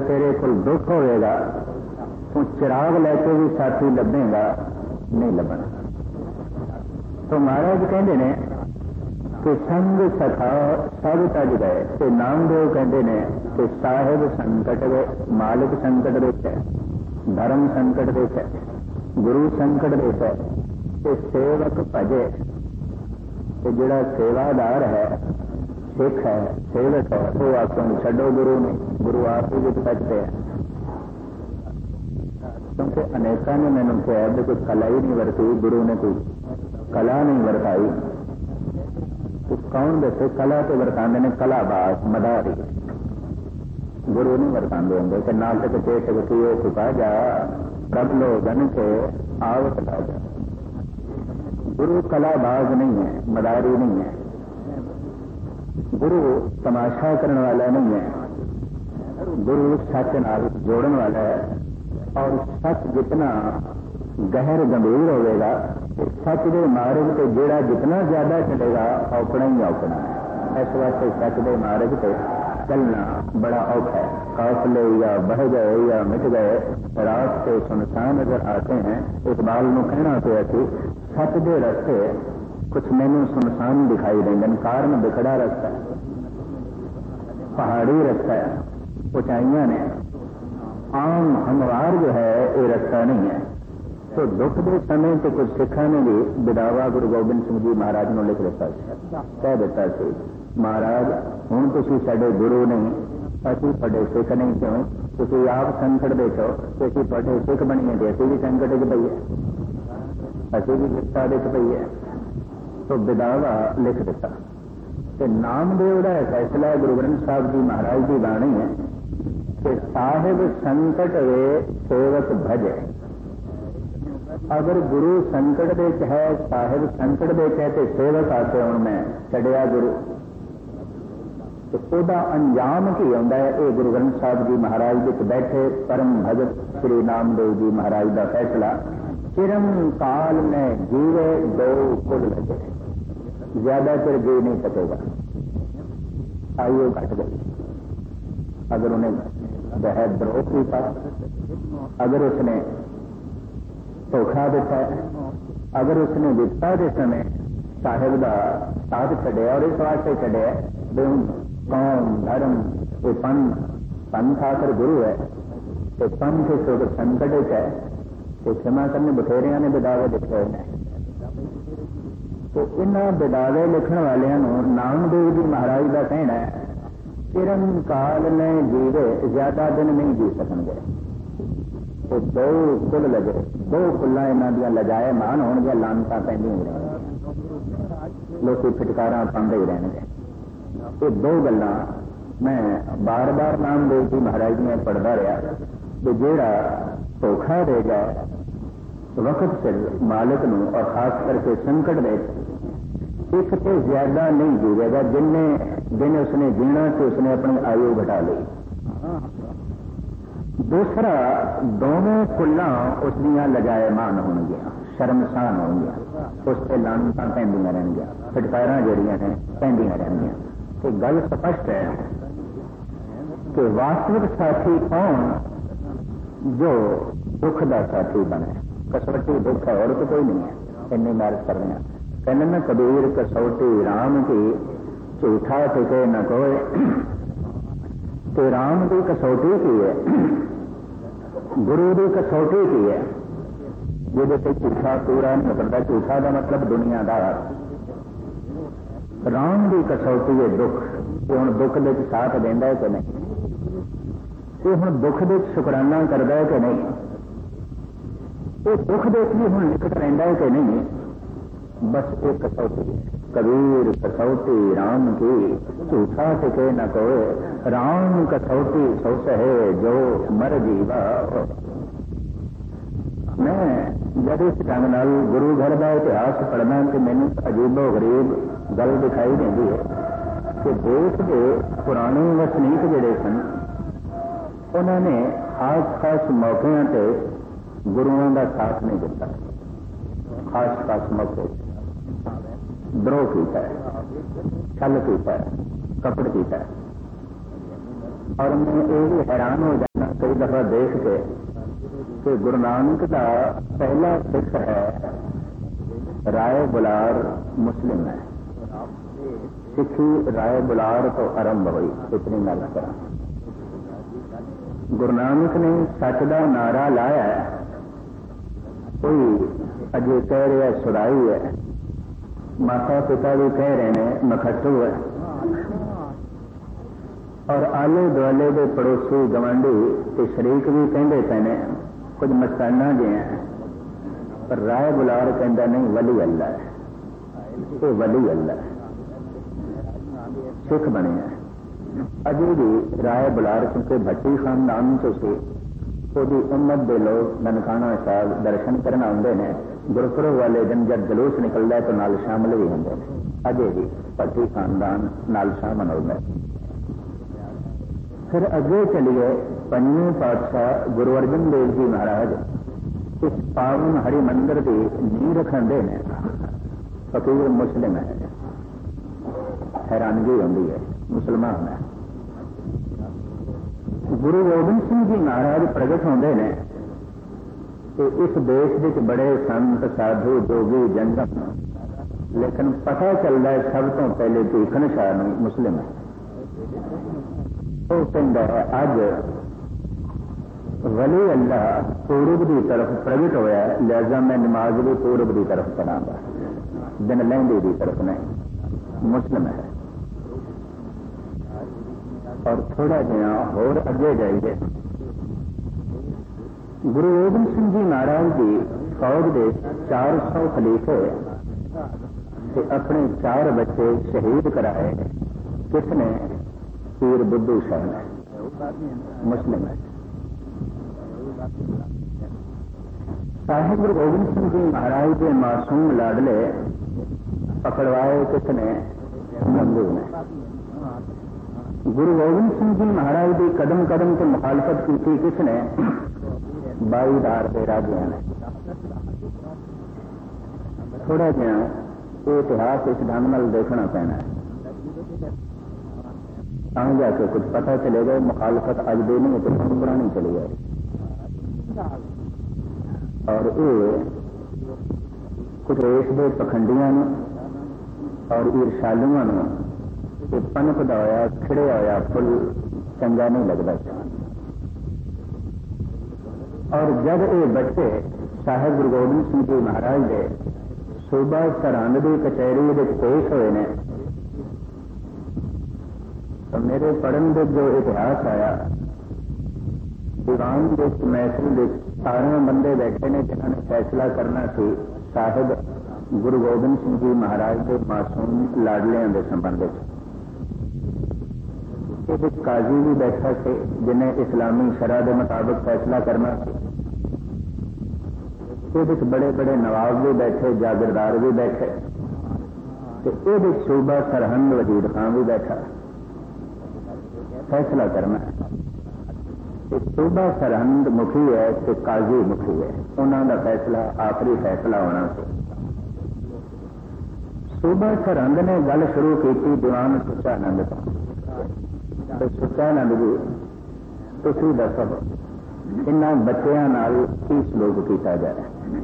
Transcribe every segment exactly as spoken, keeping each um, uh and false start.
तेरे को दुख होएगा तो चिराग लैके भी साथी लभेगा नहीं लभना। तो महाराज कहते ने कि संग सखा सब तज गए, तो नामदेव कहते ने कि साहिब संकट गए, मालिक संकट देख है, धर्म संकट देख है, गुरु संकट देख है, तो सेवक भजे, तो जिहड़ा सेवादार है, सिख है, सेवक है, वो आखों छड्डो गुरु ने, गुरु आप ही विच बचते हैं। क्योंकि अनेकों ने मैंने कहा भी कोई कला ही नहीं वरती, गुरु ने कोई कला नहीं वरताई, तो कौन दसे कला तो वरतांदे ने कलाबाज मदारी, गुरु नहीं वरतांदे होंगे कि नाटक चेटक किए चुका जा प्रभ लोगन के आवत ला जा। गुरु कलाबाज नहीं है, मदारी नहीं है, गुरु तमाशा करने वाला नहीं है, गुरु सच नाल जोड़न वाला है। और सच जितना गहर गंभीर होगा, सच के मार्ग से जेड़ा जितना ज्यादा चलेगा औकड़ा ही औकड़ा है। इस वास्ते सच के मार्ग से चलना बड़ा औखा है। काफले या बह गए या मिट गए, रास्ते सुनसान नजर आते हैं। इकबाल नूं कहना पिया कि सच के रस्ते कुछ मैनू सुनसान दिखाई देंगे, कारण बिखड़ा रास्ता है, पहाड़ी रास्ता है, ऊंचाइयां ने, आम हमवार जो है ये रास्ता नहीं है। तो दुख के समय तो कुछ सिखा ने भी बिदावा गुरु गोबिंद सिंह जी महाराज ने लिख दिता, कह दिता सी महाराज हुण तुसीं साडे गुरु नहीं, असीं तुहाडे सिख नहीं, क्यों तुसीं आप संकट देखो तो असीं तुहाडे सिख बणीए ते असीं भी संकट च पईए, असीं भी विपता विच पईए। तो बिदावा लिख दिता। ते नामदेव दा फैसला गुरु ग्रंथ साहिब जी महाराज की बाणी है कि साहिब संकट वे सेवक भजे। अगर गुरु संकट दे है, साहिब संकट दे है, तो सेवक आके हूं मैं छड़िया गुरु, तो ओदा अंजाम की होंदा है। ये गुरु ग्रंथ साहिब जी महाराज विच बैठे परम भगत श्री नामदेव जी महाराज का फैसला, चिरम काल में जीवे दो कुल लगे, ज्यादा चिर जी नहीं सकेगा, आयु घट गई। अगर उन्हें वह द्रोह किया, अगर उसने धोखा दिता, अगर उसने विपता के समय साहिब का साथ छड़िया, और इस वास्ते छड़िया भी हूँ कौम धर्म ये पंथ, पंथ आकर गुरु है, तो पंथ सुख संकट है, तो क्षमा करने बथेरिया ने बिदावे लिखे हुए हैं। तो इन्होंने बिदावे लिखने वाले नामदेव जी महाराज का कहना है चिरम काल में जीवे, ज्यादा दिन नहीं जी सकेंगे। तो दो कुल लगे, दो कुल्ला इन्हों दियां लजाए मान होंगे, लानता पैंदी ही रहेंगे, लोग फिटकारा पाते ही रहेंगे। ये दो गल्लां मैं बार बार नामदेव जी महाराज ने पढ़ता रहा कि जेड़ा धोखा दे जाए वक्त सिर मालिक नूं, और खास करके संकट दे, एक तो ज्यादा नहीं जीवेगा, जिन्हें दिन उसने जीना तो उसने अपनी आयु घटा ली। दूसरा दोनों कुल्लां उसदियां लजायमान होणगियां, शर्मसान होणगियां, उस पर लानतां पैंदियां रहणगियां, फटकारां जिहड़ियां ने पैंदियां रहणगियां। तो गल स्पष्ट है कि वास्तविक साथी कौन, जो दुख का साथी बने। कसौटी दुख है और तो कोई नहीं है, इन्नी मैरिज कर रहे हैं। कहने न कबीर कसौटी राम की, झूठा टिके न कोई, तो राम की कसौटी की है, गुरु की कसौटी की है, जिसे झूठा पूरा नहीं उतरता। झूठा का मतलब दुनियादार। राम की कसौटी है दुख, कि हुण दुख दे साथ देंदा है कि नहीं, ये हुण दुख दे शुकराना करता है कि नहीं, ये दुख दे भी हुण निकट रहिंदा है कि नहीं। बस एक कसौटी है, कबीर कसौटी राम की, झूठा टिके न कोई, राम कसौटी सो सहे जो मर जीवा। मैं जब इस ढंग नाल गुरु घर का इतिहास पढ़ना कि मैंने अजीबो गरीब गल दिखाई देती है कि देश के पुराने वसनीक जिहड़े सन, उन्होंने खास खास मौकों पर गुरुओं का साथ नहीं दिता। खास खास मौके द्रोह किया है, छल किया है, कपट किया है। और मैं ये भी हैरान हो जाना کئی دفعہ دیکھ کے کہ گرو نانک کا پہلا سکھ ہے رائے بلار مسلم ہے. سکھی رائے بلار تو آرمب ہوئی. اتنی گل کرا گرو نانک نے سچ کا نعرہ لایا ہے. کوئی اجے کہہ رہا سرائی ہے, ماتا پتا بھی کہہ رہے ہیں مکھٹو ہے, اور آلے دوالے کے پڑوسی گوانڈی کے شریک بھی کہتے پے نے کچھ مستانہ جی ہیں, پر رائے بلار کہہ نہیں ولی اللہ ہے. یہ ولی اللہ ہے, سکھ بنے ہیں. اجے بھی رائے بلار کیونکہ بھٹی خاندان چ سی, وہی امت کے لوگ ننکانہ صاحب درشن کرنا آتے ہیں. گرپرو والے دن جب جلوس نکلتا ہے تو نال شامل بھی ہوتے ہیں. اجے بھی بھٹی خاندان نال شامل ہوتا ہے. پھر اگے چلیے پنجویں پادشاہ گرو ارجن دیو جی مہاراج اس پاون ہری مندر کی نیو رکھتے ہیں. فقیر مسلم ہے, حیرانگی ہوتی ہے مسلمان ہے. گرو گوبند سنگھ جی مہاراج پرگٹ ہوتے ہیں کہ اس دیش کے بڑے سنت سادھو جوگی جنگم, لیکن پتہ چلتا ہے سب تو پہلے تیکھن شاہ مسلم ہے. وہ کہتا ہے اج ولی اللہ پورب کی طرف پرگٹ ہوا, لہذا میں نماز بھی پورب کی طرف پڑھا گا, دن لہندی کی طرف نہیں. مسلم ہے. اور تھوڑا جہا اور اگے جائیے, گرو گوبند سنگھ جی مہاراج کی فوج کے چار سو خلیفے اپنے چار بچے شہید کرائے. کس نے؟ پیر بدھو شاہ نے. مسلم ہے. صاحب گرو گوبند سنگھ جی مہاراج کے معصوم لاڈلے پکڑوائے کس نے؟ منگو نے. گرو گوبند سنگھ جی مہاراج کی قدم قدم سے مخالفت کی تھی کس نے؟ بائی دار کے راجیا نے. تھوڑا جہا یہ اتہاس اس ڈھنگ نال دیکھنا پینا ہے, آ جا کے کچھ پتہ چلے گا. مخالفت اج دے نہیں تو پرانی چلی جائے. اور یہ کچھ ریس کے پکھنڈیاں اور عرشالوਆਂ یہ پنپدا ہوا کھڑیا ہوا فل چنگا نہیں لگتا. اور جب یہ بچے صاحب گرو گوبند سنگھ جی مہاراج کے صوبہ سرہند کی کچہری پیش ہوئے ہیں, تو میرے پڑھن کے جو اتہاس آیا, دیوان کے محفل کے سارے بندے بیٹھے نے جنہوں نے فیصلہ کرنا سی صاحب گرو گوبند سنگھ جی مہاراج کے معصوم لاڈلیاں کے سبندھ. قاضی بھی بیٹھا سے جنہیں اسلامی شرح کے مطابق فیصلہ کرنا سی. یہ بڑے بڑے نواب بھی بیٹھے, جاگیردار بھی بیٹھے, یہ صوبہ سرہند وزیر خان بھی بیٹھا فیصلہ کرنا. صوبہ سرہند مکھی ہے کہ قاضی مکھی ہے, انہوں کا فیصلہ آخری فیصلہ ہونا سی. صوبہ سرہند نے گل شروع کی تھی دیوان سچانند تو سچانند جی تھی دسو ان بچوں کی سلوک کیا جائے.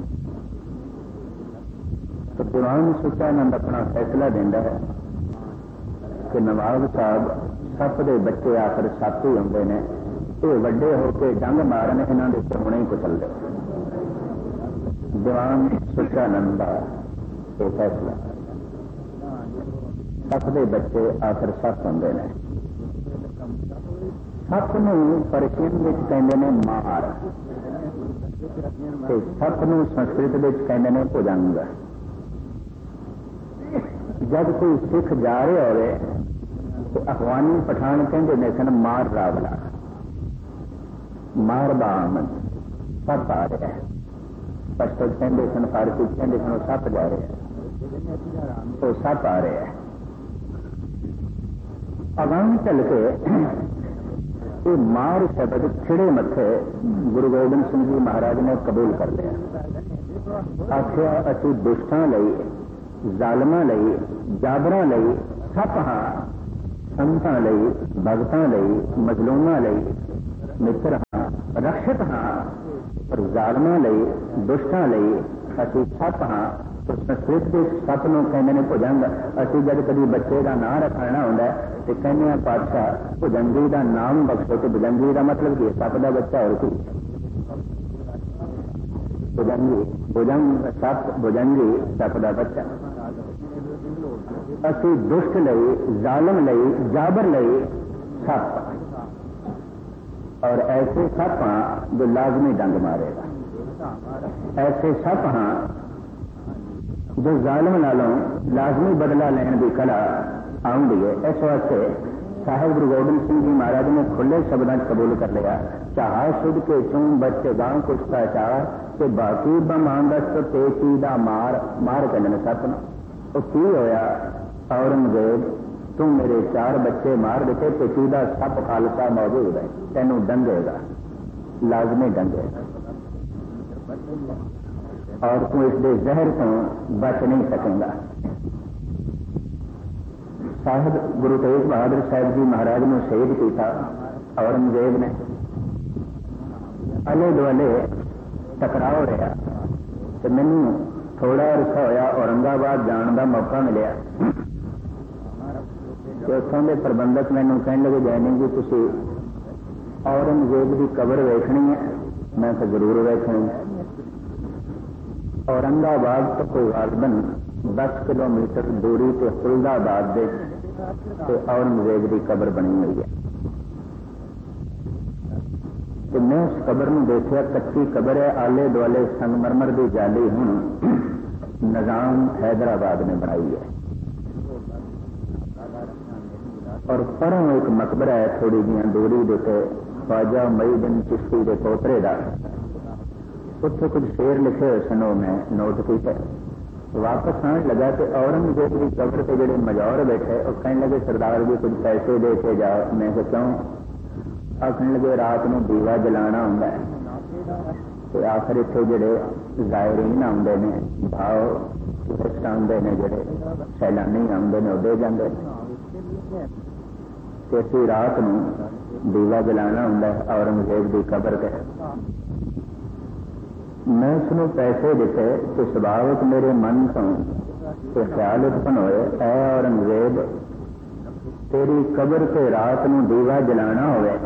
تو دیوان سچانند اپنا فیصلہ دینا ہے کہ نواب صاحب سپ کے بچے آخر سپ ہی ہوتے ہیں, یہ وڈے ہو کے ڈنگ مارن یہاں کے چونے ہی کچل دے. دیوان سچانند کا یہ فیصلہ, سپ کے بچے آخر سپ ہوتے ہیں. سپ پرشین کہتے ہیں مار, سپ سنسکرت کہتے ہیں پجنگ. جب کوئی سکھ جا رہے ہوئے تو افغانی پٹھان کہتے ہیں سن مار راولا, مار بام سپ آ رہا ہے. پشتو کہتے سن فارسی کہتے سن سپ جا رہے ہیں, تو سپ آ رہے ہیں. اگان چل کے یہ مار شبد کھڑے متے گرو گوبند سنگھ جی مہاراج نے قبول کر لیا. آخیا اسی دشتوں لئی, ظالماں لئی, جابراں لئی سپ ہاں, سنتاں لئی, بھگتاں لئی, مظلوماں لئی متر ہاں, रक्षित हाँ पर जालमां लई दुष्टां लई असीं सप हाँ। तो संस्कृत के सप नूं कहंदे ने भुजंग। असीं जद कभी बच्चे का नाम रखना होंदा तो कहने हैं पातशाह भुजंगी का नाम बख्शो। तो भुजंगी का मतलब की सप का बच्चा और कोई भुजंगी भुजंग सप भुजंगी सप का बच्चा। असीं दुष्ट लई जालम लई जाबर लई सप और ऐसे सप हाँ जो लाजमी डंग मारेगा। ऐसे सप हाँ जो जालिम नालों लाजमी बदला लेने की कला आउंदी है। इस वास्ते साहिब गुरु गोबिंद सिंह जी महाराज ने खुले शब्दों कबूल कर लिया। चाह शुद्ध के चूम बच्चे गांव कुछ का चार के बाकी बमानदस्त तेजी का मार मार कहने सपन वो की होया औरंगजेब तू मेरे चार बच्चे मार देते तेजी का सप खालसा मौजूद है तेनों डंगेगा लाजमी डंगेगा और तू इस जहर तो बच नहीं सकेगा। साहिब गुरु तेग बहादुर साहब जी महाराज ने शहीद किया औरंगजेब ने। आले दुआले टकराव रहा तो मैनू थोड़ा अरसा होया औरंगाबाद जाने का मौका मिले। उतों के प्रबंधक मैनू कहने लगे जैनी जी तुसी औरंगजेब की कबर वेखनी है। मैं तो जरूर वेखनी है। औरंगाबाद तो कोई गालबन दस किलोमीटर दूरी से फुलदाबाद के औरंगजेब की कबर बनी हुई है। तो मैं उस कबर में देखा कच्ची कबर है आले दुआले संगमरमर की जाली हूं निजाम हैदराबाद ने बनाई है। और परों एक मकबरा है थोड़ी जी दूरी देते ख्वाजा मुईउद्दीन चिश्ती के पोतरे का। उत्थे कुछ शेर लिखे हुए सन मैं नोट किया। वापस आने लगा तो औरंगजेब की कबर से जोड़े मजौर बैठे और कहने लगे सरदार जी कुछ पैसे दे के जाओ। मैं तो क्यों आखने लगे रात में दीवा जलाना होंगे तो आखिर इतने जोड़े जायरीन आते हैं भाव टूरिस्ट आते हैं जोड़े सैलानी आते हैं उडे जाते तो असी रात में दीवा जलाना होंगे औरंगजेब की कबर से। मैं उसने पैसे दिते तो स्वाभाविक मेरे मन तो ख्याल उत्पन्न होए ऐ औरंगजेब तेरी कबर से रात में दीवा जलाना होवे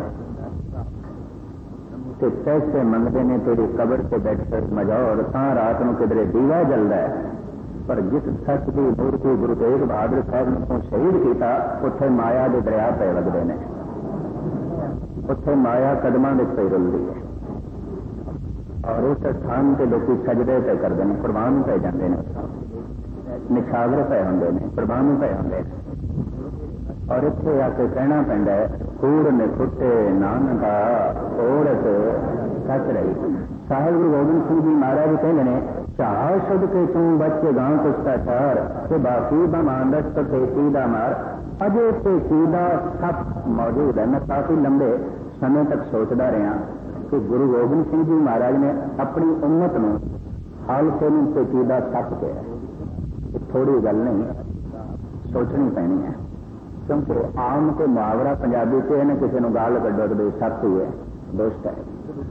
तो पैसे मंगते ने तेरी कबर से बैठ कर मजा और रात में किधरे दीवा जलता है। पर जिस सच की मूर्ति गुरु तेग बहादुर साहब ने शहीद किया उत्थे माया के दरिया पे लगते हैं। उत्थे माया कदमां विच पई रुलदी है और उस स्थान के लोग सजदे पे करते हैं कुर्बान पे जाते हैं निछावर पे होंगे ने कुर्बान पे होंगे। और इतने आके कहना पैंदा है कूड़ ने फुटे नानका औरत सच रही। साहिब गुरु गोबिंद सिंह जी महाराज कहते हैं चाह शुद्ध के तू बच्चे गांव कुछता चार के बाकी बमानदस तो तेजी का मार। अजे तेजी का सप मौजूद है। मैं काफी लंबे समय तक सोचता रहा कि गुरु गोबिंद सिंह जी महाराज ने अपनी उम्मत में हालसे में तेजी का सप किया। थोड़ी गल नहीं सोचनी पैनी है क्योंकि आम को मुहावरा पंजाबी से ने किसी ने गाल कड्डो तो सप ही है दोस्त है।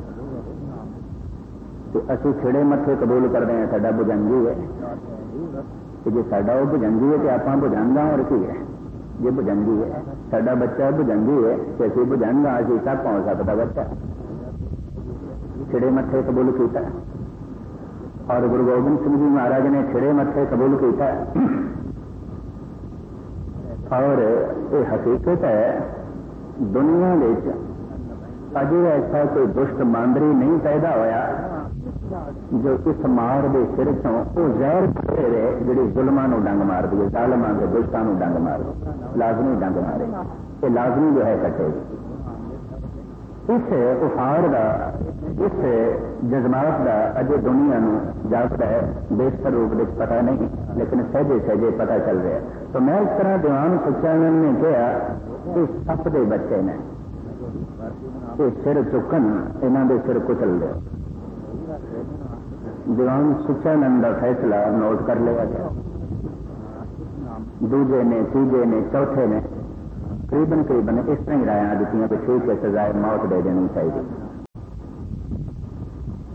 तो असी खिड़े मत्थे कबूल करते हैं साडा भुजंगी है कि जो साडा वो भुजंगी है तो आप भुजंगा और की है जे भुजंगी है साडा बच्चा भुजंगी है तो असी भुजंगा असी सप हो सकता बच्चा खिड़े मत्थे कबूल किया। और गुरु गोबिंद सिंह जी महाराज ने खिड़े मत्थे कबूल किया। और ये हकीकत है दुनिया अजे ऐसा कोई दुष्ट मांदरी नहीं पैदा होया जो इस मार के सिर चों वो जहर फेरे जी जुलमां नूं डंग मार दी जालमां के दुष्टां नूं डंग मार लाजमी डंग मारे ये लाजमी जो है कटेगी। इस उफार का इस जज्बात का अजे दुनिया नूं जागता है बेहतर रूप में पता नहीं लेकिन सहजे सहजे पता चल रहा है। तो मैं इस तरह दीवान सच्चानंद ने कहा कि सप के बच्चे ने ये सिर चुकन इन्हों के सिर कुचल दो। दीवान सच्चानंद का फैसला नोट कर लिया गया। दूजे ने तीजे ने चौथे ने करीबन करीबन इस तरह ही राय दी भी ठीक है सजाए मौत दे देनी चाहिए।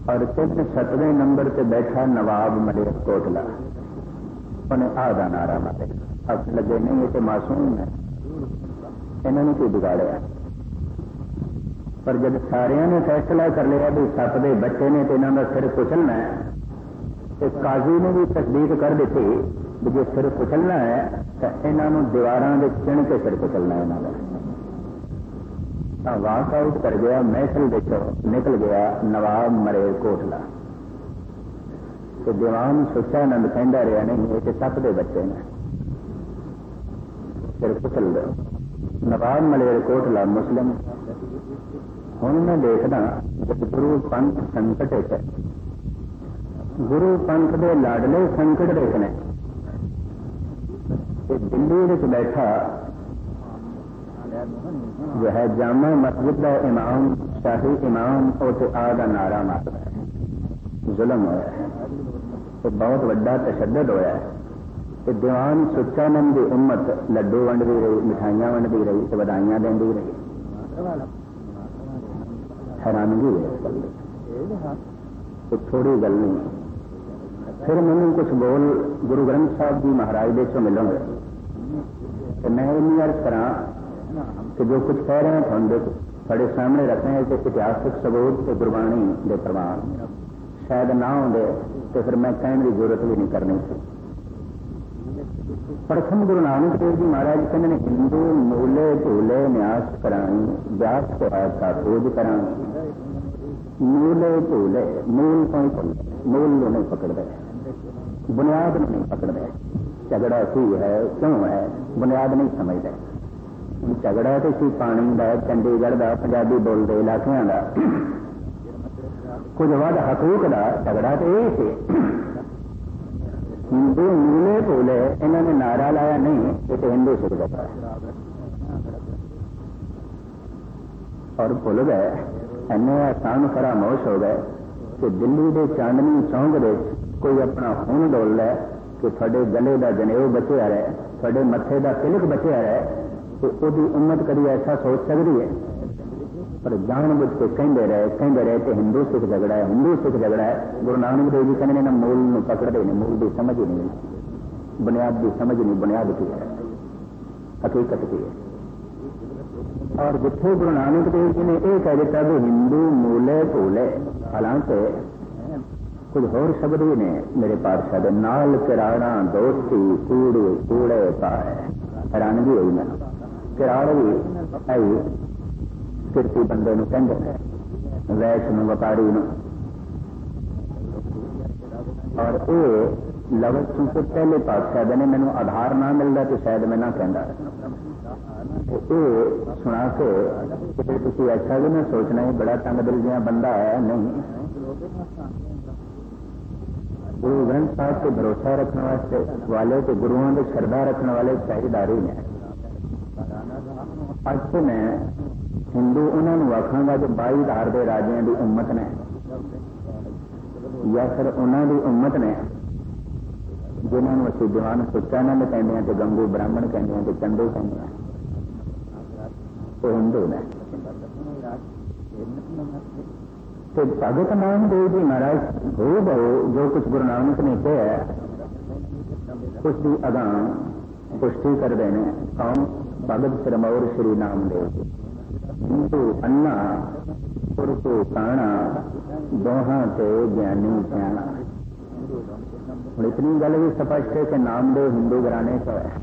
اور تین ستویں نمبر سے بیٹھا نواب ملیر کوٹلا، انہیں آدھا نعرہ مارے، اب لگے نہیں یہ تو معصوم ہے، انہوں نے کی بگاڑیا، پر جب سارے نے فیصلہ کر لیا بھی سپ کے بچے نے تو انہوں کا سر کچلنا ہے، تو قاضی نے بھی تصدیق کر دیتی بھی جی سر کچلنا ہے تو انہوں دیواراں دے چن کے سر کچلنا ہے انہوں کا، واک آؤٹ کر گیا، محفل دیکھو نکل گیا نواب ملیر کوٹلا، تو دیوان سچا نند کہندا رہا نہیں یہ تو سپ کے بچے نے، سر کچل دو۔ نواب ملیر کوٹلا مسلم، ہوں میں دیکھنا جب گرو پنت سنکٹ ہے، گرو پنت کے لاڈلے سنکٹ دیکھنے، دلی بیٹھا جو ہے جامع مسجد کا امام شاہی امام اسے آ کا نعرہ مارتا ہے، ظلم ہوا ہے، تو بہت بڑا تشدد ہوا ہے، کہ دیوان سچا نند کی امت لڈو ونڈتی رہی، مٹھائیاں ونڈتی رہی، تو بدائیاں دینی رہی، حیرانگی ہے تو تھوڑی گل نہیں۔ پھر مجھے کچھ بول گرو گرنتھ صاحب جی مہاراج دے چوں ملوں گے، تو میں یہ عرض کرا کہ جو کچھ کہہ رہے ہیں تھوڑے تھوڑے سامنے رکھتے ہیں کہ اتہاسک ثبوت کے گربانی کے پروان شاید نہ ہوں تو پھر میں کہنے کی ضرورت بھی نہیں کرنی تھی۔ پرتھم گرو نانک دیو جی مہاراج کہتے ہیں ہندو مولے جھولے نیاس کرانی، بیاس کو ہے کا کھوج کرانی، مولے جھولے مول کو مول نہیں پکڑ دے، بنیاد نہیں پکڑ دے، جھگڑا کی ہے کیوں ہے بنیاد نہیں سمجھتے، جھگڑا تو سی پانی کا چنڈی گڑھ کا پنجابی بولتے علاقوں کا، کچھ ود حقوق کا جھگڑا تو یہ سی، ہندو مولے بولے انہوں نے نعرہ لایا نہیں یہ تو ہندو سکھ جاتا ہے، اور بھول گئے ایسے آسان فراموش ہو گئے کہ دلی کے چاندنی چونک دے کوئی اپنا خون ڈول ہے کہ تھوڑے گلے کا جنیو بچیا رہے، تھوڑے متے کا تلک بچیا رہے، تو وہ امت کدی ایسا سوچ سکتی ہے؟ پر جان بوجھ کے کہتے رہے کہتے رہے کہ ہندو سکھ جھگڑا ہے، ہندو سکھ جھگڑا ہے۔ گرو نانک دیو جی کہنے نے مول پکڑتے ہیں، مول کی سمجھ ہی نہیں، بنیاد کی سمجھ نہیں، بنیاد کی ہے، حقیقت کی ہے۔ اور جتنے گرو نانک دیو جی نے یہ کہہ دیتا کہ ہندو مولے بولے، حالانکہ کچھ اور شبد بھی نے میرے پادشاہ نال کراڑا دوستی کوڑے کوڑے پائے، حیرانگی ہوئی میں کراڑ بھی آئی کسی بندے نو کہندے ہیں ویش نو وپاری نو، اور یہ لفظ چونکہ پہلے پادشاہ نے مینو آدھار نہ ملتا تو شاید میں نہ کہندا، یہ سنا کے تھی ایسا بھی نہ سوچنا ہے بڑا تنگ دل جہاں بندہ ہے، نہیں۔ گرو گرنتھ صاحب کے بھروسہ رکھنے واسطے والے تو گروؤں کے شردا رکھنے والے چاہیداری نے۔ اج سے میں ہندو انہوں نے آخا گا جو بائی دار کے راجیاں کی امت نے، یا پھر انہوں کی امت نے جنہوں نے اسی دیوان سچا نند کہتے ہیں، گنگو براہمن کہتے ہیں، چندو کہتے ہیں، وہ ہندو نے۔ تو بھگت نام دیو جی مہاراج ہو بہو جو کچھ گرو نانک نے کہا ہے اس کی اگاں پشٹی کرتے ہیں کون؟ بھگت سرمور شری نام دیو جی۔ ہندو انا پرتو کانا دوہاں تے جانی سیاح۔ ہوں اتنی گل بھی سپشٹ ہے کہ نام دیو ہندو گھرانے کا ہے،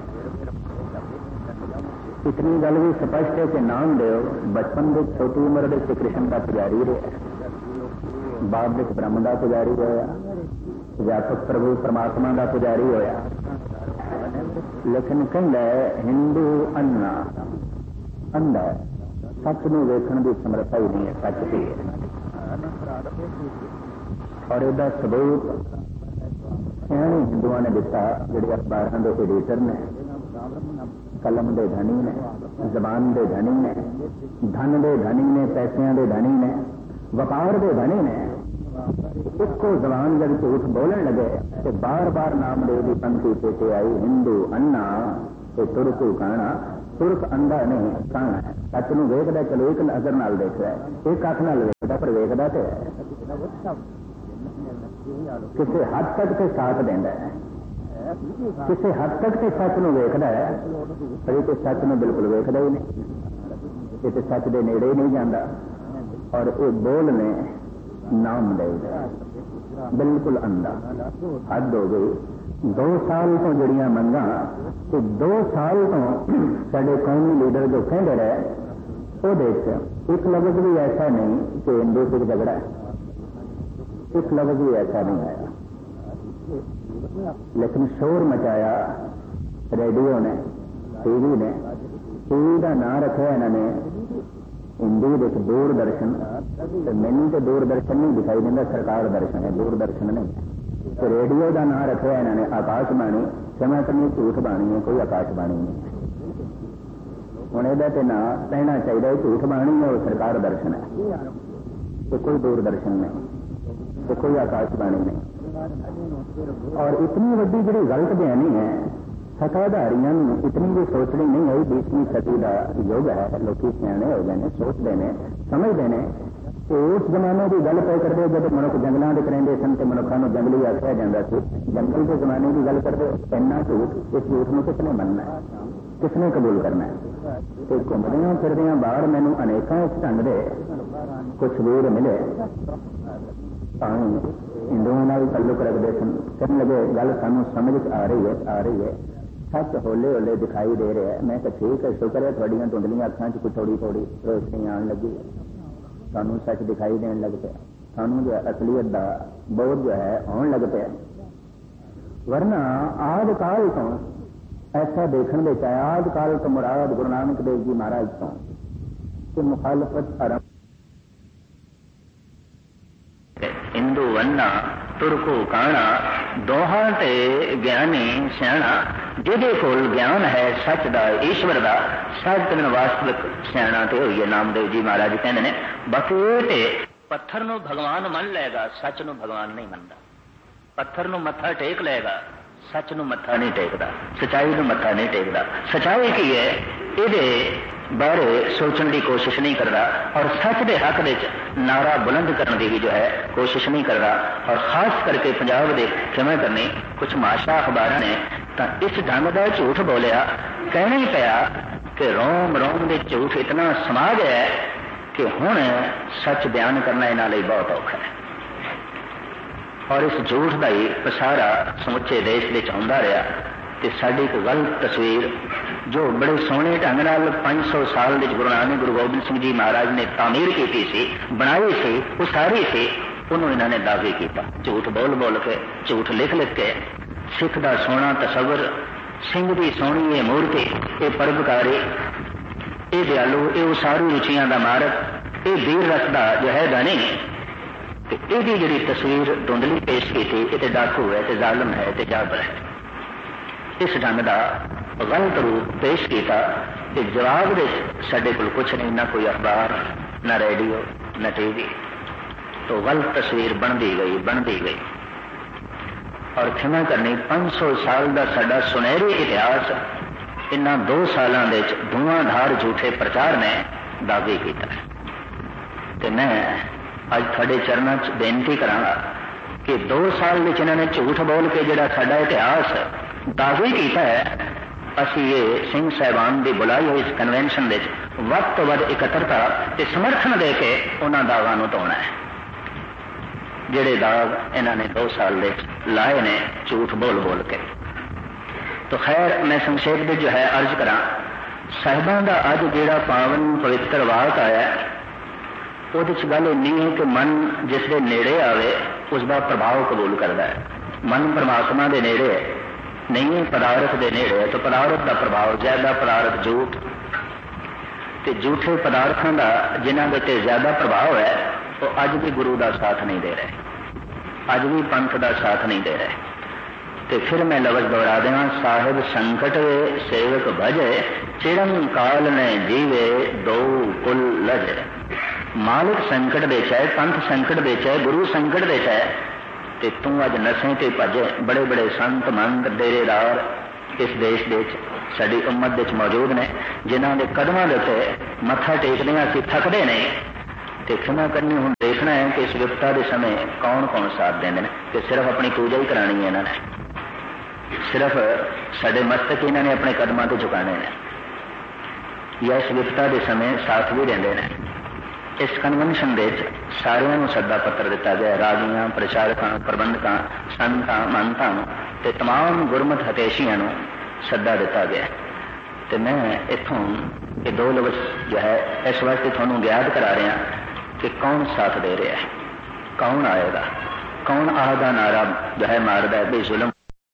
اتنی گل بھی سپشٹ ہے کہ نام دیو بچپن کے چھوٹی عمر کے کرشن کا پجاری رہا، بعد میں برہم کا پجاری ہوا، ویاپک پربھو پرماتما کا پجاری ہوا، لیکن کہندا ہے ہندو انا اندھا سچ نو ویکھن کی سمرتھا ہی نہیں ہے، سچ کی ہے۔ اور یہ سبوت سیاح ہندو نے دتا جڑے اخباروں کے ایڈیٹر نے، قلم دے دھنی نے، زبان دے دھنی نے، دھن دے دھنی نے، پیسوں دے دھنی نے، وپار دے دھنی نے، اس کو زبان جب جھوٹ بولن لگے تو بار بار نام دے دی پنکتی پیتے آئی ہندو انا ترکو کانا तुरक अंधा नहीं काना है, सच नूं वेखदा चलो एक नजर नाल देखदा है, एक अख नाल वेखदा पर वेखदा ते है, किसी हद तक ते साथ देंदा है, किसी हद तक ते सच नूं वेखदा है, पर ये सच नूं बिल्कुल वेखदा ही नहीं, ये तो सच दे नेड़े ही नहीं जाता। और ये बोल ने नाम दे बिल्कुल अंधा, हद हो गई। दो साल तो जड़ियां मंगा तो दो साल तो साडे कौमी लीडर जो कहते रहे वो देख एक लफ्ज भी ऐसा नहीं कि हिंदू सिख झगड़ा है, एक लफ्ज भी ऐसा नहीं आया, लेकिन शोर मचाया रेडियो ने, टीवी ने। टीवी का नाम रखा इन्होंने हिंदी विच दूरदर्शन, मैनू तो दूरदर्शन नहीं दिखाई देता, सरकार दर्शन है, दूरदर्शन नहीं। तो रेडियो का नाम रखा इन्होंने आकाशबाणी, समय करनी झूठ बाणी है, कोई आकाशबाणी नहीं। हुण इहदा ते नाम कहना चाहिए झूठ बाणी है और सरकार दर्शन है, तो कोई दूरदर्शन नहीं, तो कोई आकाशबाणी नहीं। और इतनी वड्डी जिहड़ी गलत बयानी है सत्ताधारियों इतनी भी सोचनी नहीं आई। बीसवीं सदी का युग है, लोग सियाने हो गए, सोचते हैं, समझते हैं। तो उस जमाने की गल पे करते जब मनुख जंगलों के करेंगे सन तो मनुखों को जंगली आख्या जाता है, जंगल के जमाने की गल करते इन्ना झूठ, इस झूठ में किसने मनना है, किसने कबूल करना है। तो घूमदिया फिरदिया बाहर मैनू अनेकों इस ढंग के कुछ वीर मिले, हिंदुओं भी तल्लुक रखते सन, कहने लगे गल सानू समझ आ रही है, आ रही है, सच होले होले दिखाई दे रहा है। मैं तो ठीक है, शुक्र है थोड़ियां धुंधलियां अखां च कुछ थोड़ी थोड़ी रोशनी आने लगी, सानू सच दिखाई देने लग पे, सानू जो असलियत का बोध जो है आने लग पे। वरना आद काल तो ऐसा देखने में आया, आद काल तो मुराद गुरु नानक देव जी महाराज तो कि मुखालफत आरंभ हिंदू वन्ना तुरको काना दोहां ते ज्ञानी सियाणा, जिहदे कोल ज्ञान है सच दा ईश्वर दा, सच तन वास्तविक सियाणा ते होइए। नामदेव जी महाराज कहते हैं बाकी ते पत्थर नूं भगवान मन लेगा, सच नूं भगवान नहीं मनदा। पत्थर नूं मत्था टेक लेगा, सच नूं मत्था नहीं टेकदा, सच्चाई नूं मत्था नहीं टेकदा। सच्चाई की है इहदे बारे सोचने की कोशिश नहीं करता, और सच के हक में नारा बुलंद करने की भी जो है कोशिश नहीं करता। और खास करके पंजाब के किवें करनी कुछ माशा अखबार ने तो इस ढंग का झूठ बोलिया, कहना ही पाया कि रोम रोम के झूठ इतना समा गया है कि हुण सच बयान करना इन्हां लई बहुत औखा है। और इस झूठ का ही पसारा समुचे देश में आउंदा रहा कि साडी एक गलत तस्वीर जो बड़े सोहने ढंग नाल पांच सौ साल के गुरु नानक गुरु गोबिंद सिंह जी महाराज ने तामीर की सी, बनाई सी, उसारी सी, उन्होंने इन्होंने दावे किया झूठ बोल बोल के, झूठ लिख लिख के। सिख का सोहना तसवर, सिंह की सोहनी ये मूर्ति, ये परोपकारी, ये दयालु, ये उसारू रुचियां का मारक, ये वीर रस का जो है धनी, ये जी तस्वीर धुंधली पेश की थी, ये डाकू है, ते जालम है, ते जाबर है। इस ढंग का गलत रूप पेश किया कि जवाब दे साडे कोल कुछ नहीं, ना कोई अखबार, ना रेडियो, ना टीवी। तो गलत तस्वीर बनती गई बनती गई। और क्षमा करनी पांच सौ साल का साडा सुनहरी इतिहास इन्हां दो सालों के धुआंधार झूठे प्रचार ने दावे किया। तो मैं अज थोड़े चरणों च बेनती करांगा कि दो साल में इन्होंने झूठ बोल के जिहड़ा साडा इतिहास दावे किया है, असी ये सिंह साहिबान की बुलाई हुई इस कन्वेंशन के वध तो वध इकट्ठता ते समर्थन दे के उन्होंने दावां नूं धोना है, जिहड़े दाग इन्होंने दो साल दे लाए ने झूठ बोल बोल के। तो खैर मैं संक्षेप में जो है अर्ज करा, साहिबान का अज जिहड़ा पावन पवित्र वाक आया उहदे च गल इन्नी है कि मन जिसके नेड़े आवे उसका प्रभाव कबूल करता है। मन परमात्मा के नेड़े नहीं है, पदार्थ के नेड़े है, तो पदार्थ का प्रभाव ज्यादा, पदार्थ झूठ ते झूठे पदार्थों का जिन्हों के ज्यादा प्रभाव है वो अज भी गुरु का साथ नहीं दे रहे, अज भी पंथ का साथ नहीं दे रहे। तो फिर मैं लफ्ज दोहरा देवां, साहिब संकट वे सेवक भजे, चिरम काल ने जीवे दो कुल लजे। मालिक संकट दे चाहे, पंथ संकट दे चाहे, गुरु संकट दे चाहे, ते तू अज नशे ते भजे। बड़े बड़े संत मंत डेरेदार इस देश दे साडी उम्मत विच मौजूद ने जिन्हां दे कदमां दे उत्ते मत्था टेकदे असीं थकदे नहीं। तो क्षमा करनी हुण देखना है कि इस विपता के समय कौन कौन साथ देंदे ने कि सिर्फ अपनी पूजा ही करानी है इन्होंने, सिर्फ साडे मस्तक इन्हों ने अपने कदमां ते झुकाने ने, या इस विपता के समय साथ भी देंदे ने। इस कन्वेंशन दे सारिਆਂ ਨੂੰ सद्दा पत्र दिता गया, राजियां, प्रचारकां, प्रबंधकां, संतां, महंतां ते तमाम गुरमत हतेशियां ਨੂੰ सद्दा दिता गया। तो मैं इत्थों ये दो लफ्ज़ जो है इस वास्ते तुहानूं याद करा रहा कि कौन साथ दे रहा है, कौन आएगा, कौन आहदा नारा जो है मारदा है भी जुल्म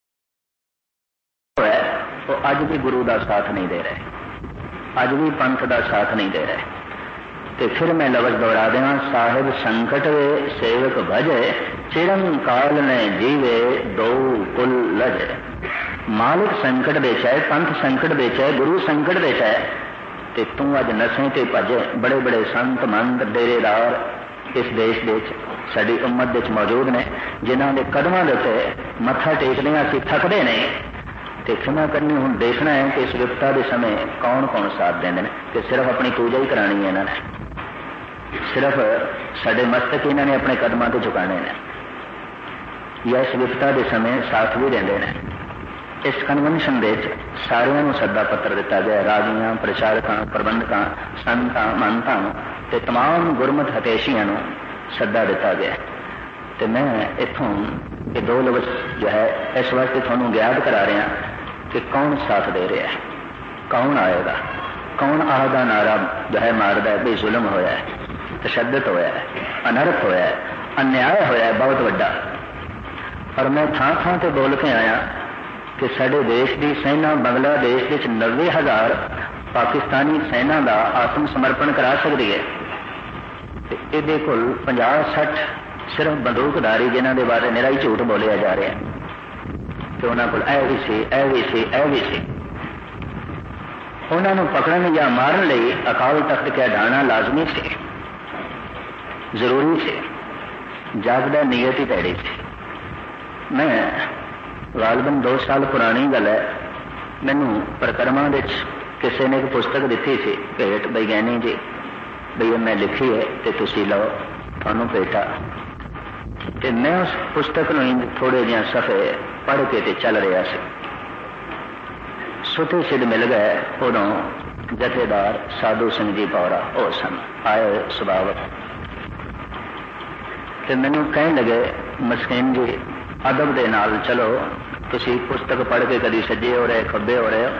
है, वो अज भी गुरु का साथ नहीं दे रहे, अज भी पंथ का साथ नहीं दे रहे। तो फिर मैं लफ्ज़ दोहरा देवां, साहिब संकट वे सेवक भजे, चिरम काल ने जीवे दो कुल लजे। मालिक संकट बेचा है, पंथ संकट बेचा है, गुरु संकट बेचा है, तो तू अज नशे ते भजे। बड़े बड़े संत मंत डेरेदार इस देश दे साडी उम्मत विच मौजूद ने जिन्हां दे कदमां दे उत्ते मत्था टेकदे असीं थकदे नहीं। तो क्षमा करनी हुण देखना है कि इस विपता के समय कौन कौन साथ देंदे ने कि सिर्फ अपनी पूजा ही करानी है इन्होंने, सिर्फ साडे मस्तक इन्हों ने अपने कदमां ते झुकाने ने, या इस विपता के समय साथ भी देंदे ने। इस कन्वेंशन दे सारिਆਂ ਨੂੰ सद्दा पत्र दिता गया, राजियां, प्रचारकां, प्रबंधकां, संतां, महंतां ते तमाम गुरमत हतेशियां ਨੂੰ सद्दा दिता गया। तो मैं इत्थों ये दो लफ्ज़ जो है इस वास्ते तुहानूं याद करा रहा कि कौन साथ दे रहा है, कौन आएगा, कौन आहदा नारा जो है मारदा है भी जुल्म होया है, तशद्दद होया है, अनर्थ होया है, अन्याय होया है बहुत वड्डा। और मैं थां थां ते बोल के आया कि साडे देश की सेना बांग्लादेश विच नब्बे हज़ार पाकिस्तानी सेना का आत्म समर्पण करा सकती है। ये कोल पचास सठ सिर्फ बंदूकधारी जिन्हों के बारे निरा ही झूठ बोलिया जा रहा है कि उन्होंने को यह भी सी, यह भी सी, यह भी सी। उन्होंने पकड़न या मारन लई अकाल तख्त के ढाना लाजमी से, जरूरी से, जागदा नीयत ही पैड़ी थी। मैं गालबन दो साल पुरानी गल है, मैनू परिक्रमा किसी ने एक पुस्तक दी सी भेट, बई गैनी जी बई मैं लिखी है तो तुसी लो, थानू भेटा। तो मैं उस पुस्तक में थोड़े जिहा सफ़े पढ़ के ते चल रहा से, सुते सिद्ध मिल गए। उदों जथेदार साधु सिंह जी पौरा वो सन आए सुभावक, तो मैनू कहन लगे मस्कीन जी अदब दे नाल चलो, तुसी पुस्तक पढ़ के कभी सज्जे हो रहे खब्बे हो रहे हो,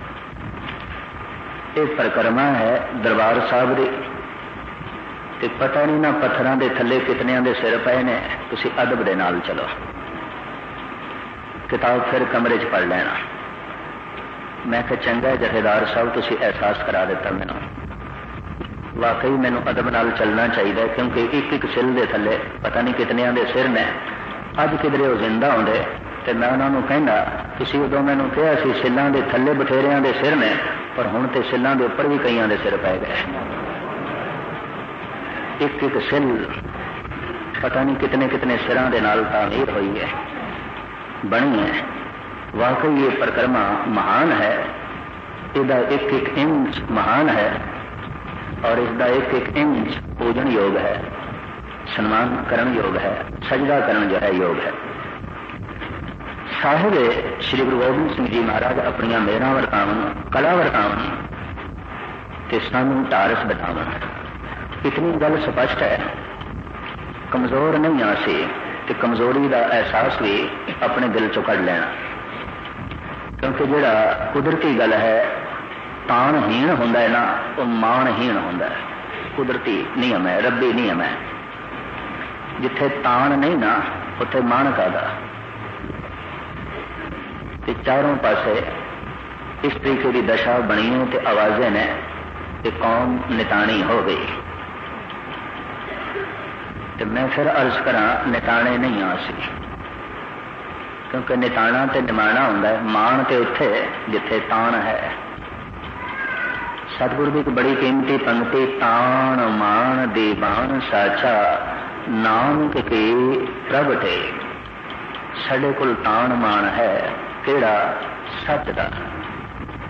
ये परिक्रमा है दरबार साहब की, ते पता नहीं ना पत्थरों के थले कितने दे सिर पे ने, तुसी अदब दे नाल चलो। किताब फिर कमरे च पढ़ लेना। मैं कहा चंगा जथेदार साहब तुसी एहसास करा दिता मैनू, वाकई मैनू अदब नाल चलना चाहिए, क्योंकि एक एक सिल दे थले पता नहीं कितने दे सिर ने। अज किधरे वो जिंदा होंदे तो मैं उन्होंने कहना, तुसी उदों मैनू कहा सी सिलों के थले बथेरिया के सिर ने, पर हुण ते सिलों के उपर भी कईयां दे सिर पै गए। एक एक सिल पता नहीं कितने कितने सिरां दे नाल तामीर हुई है, बनी है। वाकई ये परिक्रमा महान है, इसका एक एक इंच महान है, और इसका एक एक इंच पूजन योग है, सम्मान करण योग है, सजदा करण जो है योग है। साहिब श्री गुरु गोबिंद सिंह जी महाराज अपनी मेहरां वरतावन, कला वरतावन ते सानू ढारस बतावन। इतनी गल स्पष्ट है, कमजोर नहीं आसी ते कमजोरी का एहसास भी अपने दिल चो कढ़ लेना, क्योंकि जिहड़ा कुदरती गल है ताणहीन हुंदा है ना, वो माणहीन हुंदा है। कुदरती नियम है, रब्बी नियम है। जिथे ताण नहीं ना उत्थे मान कादा। ते चारों पासे इस तरीके की दशा बनी है ते आवाजें ने कि कौम निताणी हो गई। तो मैं फिर अर्ज करा निताणे नहीं आ सी, क्योंकि निताणा ते निमाणा हुंदा है, मान ते उत्थे जिथे ताण है। सतगुरु की एक बड़ी कीमती पंक्ति, ताण मान दीवान साचा नानक के प्रगटे। साडे कोल ताण मान है केड़ा? सच दा।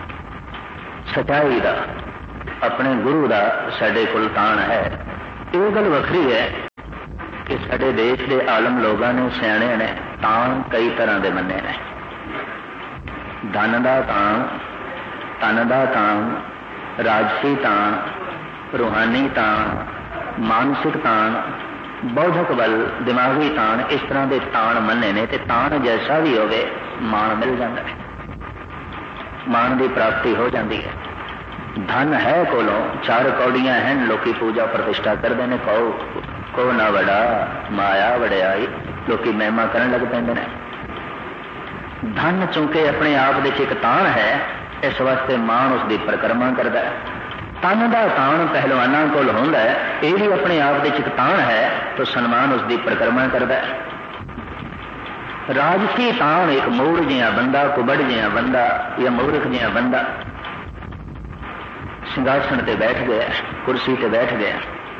सच्चाई का अपने गुरु का साडे कोल ताण है। ये गल वखरी है कि साडे देश के आलम लोगों ने सियाणे ने ताण कई तरह के मन्ने ने। धन का ताण, तन का ताण, राजसी ताण, रूहानी ताण, मानसिक ताण, बौद्धक बल, दिमागी ताण, इस तरह के ताण मन्ने ने। ते ताण जैसा भी होवे मान मिल जाता है, मान की प्राप्ति हो जाती है। धन है कोलों, चार कौड़ियां हैं, लोकी पूजा प्रतिष्ठा करते हैं, कहो को ना वड़ा माया वड़ियाई, लोकी महिमा करन लग पैंदे ने। धन चूंकि अपने आप दे एक ताण है, इस वास्ते मान उसकी परिक्रमा करता है। तन का ताण पहलवानों कोल होंदा है, ये भी अपने आप दे एक ताण है, तो सन्मान उसकी परिक्रमा करता है। राजसी ताण एक मूड़ जिहा बंदा, कुबड़ जिहा बंदा या मूर्ख जिहा बंदा सिंघासन ते बैठ गया, कुर्सी ते बैठ गया,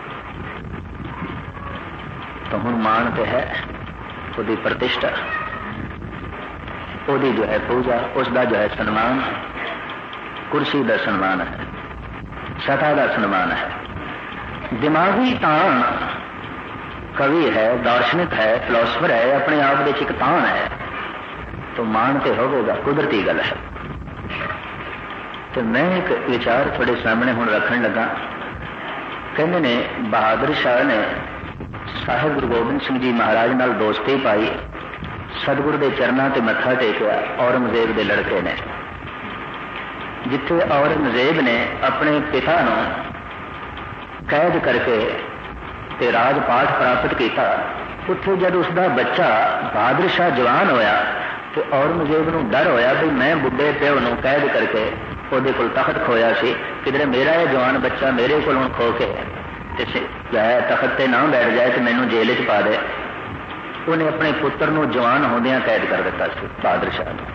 तो हुण मान ते है, उसकी प्रतिष्ठा, उसकी जो है पूजा, उसका जो है सन्मान, कुर्सी का सन्मान है, सता का सन्मान है। दिमागी ताण कवि है, दार्शनिक है, फिलोसफर है, अपने आप में एक ताण है, तो मान ते होगा, कुदरती गल है। तो मैं एक विचार थोड़े सामने हुण रखन लगा। कहते ने बहादुर शाह ने साहिब गुरु गोबिंद सिंह जी महाराज नाल दोस्ती पाई, सतगुरु के चरणों ते मत्था टेकिया औरंगजेब के लड़के ने। जिथे औरंगजेब ने अपने पिता नूं कैद करके ते राजपाठ प्राप्त किया, उत्थे जब उसका बच्चा बहादुर शाह जवान होया तो औरंगजेब नूं डर होया भी मैं बुढ़े प्यो नूं कैद करके ਉਹਦੇ ਕੋਲ तखत खोया सी, किधरे मेरा यह जवान बच्चा मेरे को खो के तखत से ना बैठ जाए तो मैनू जेल च पा दे। उन्हें अपने पुत्र नूं जवान होंदियां कैद कर दिता सी बहादुर शाह ने।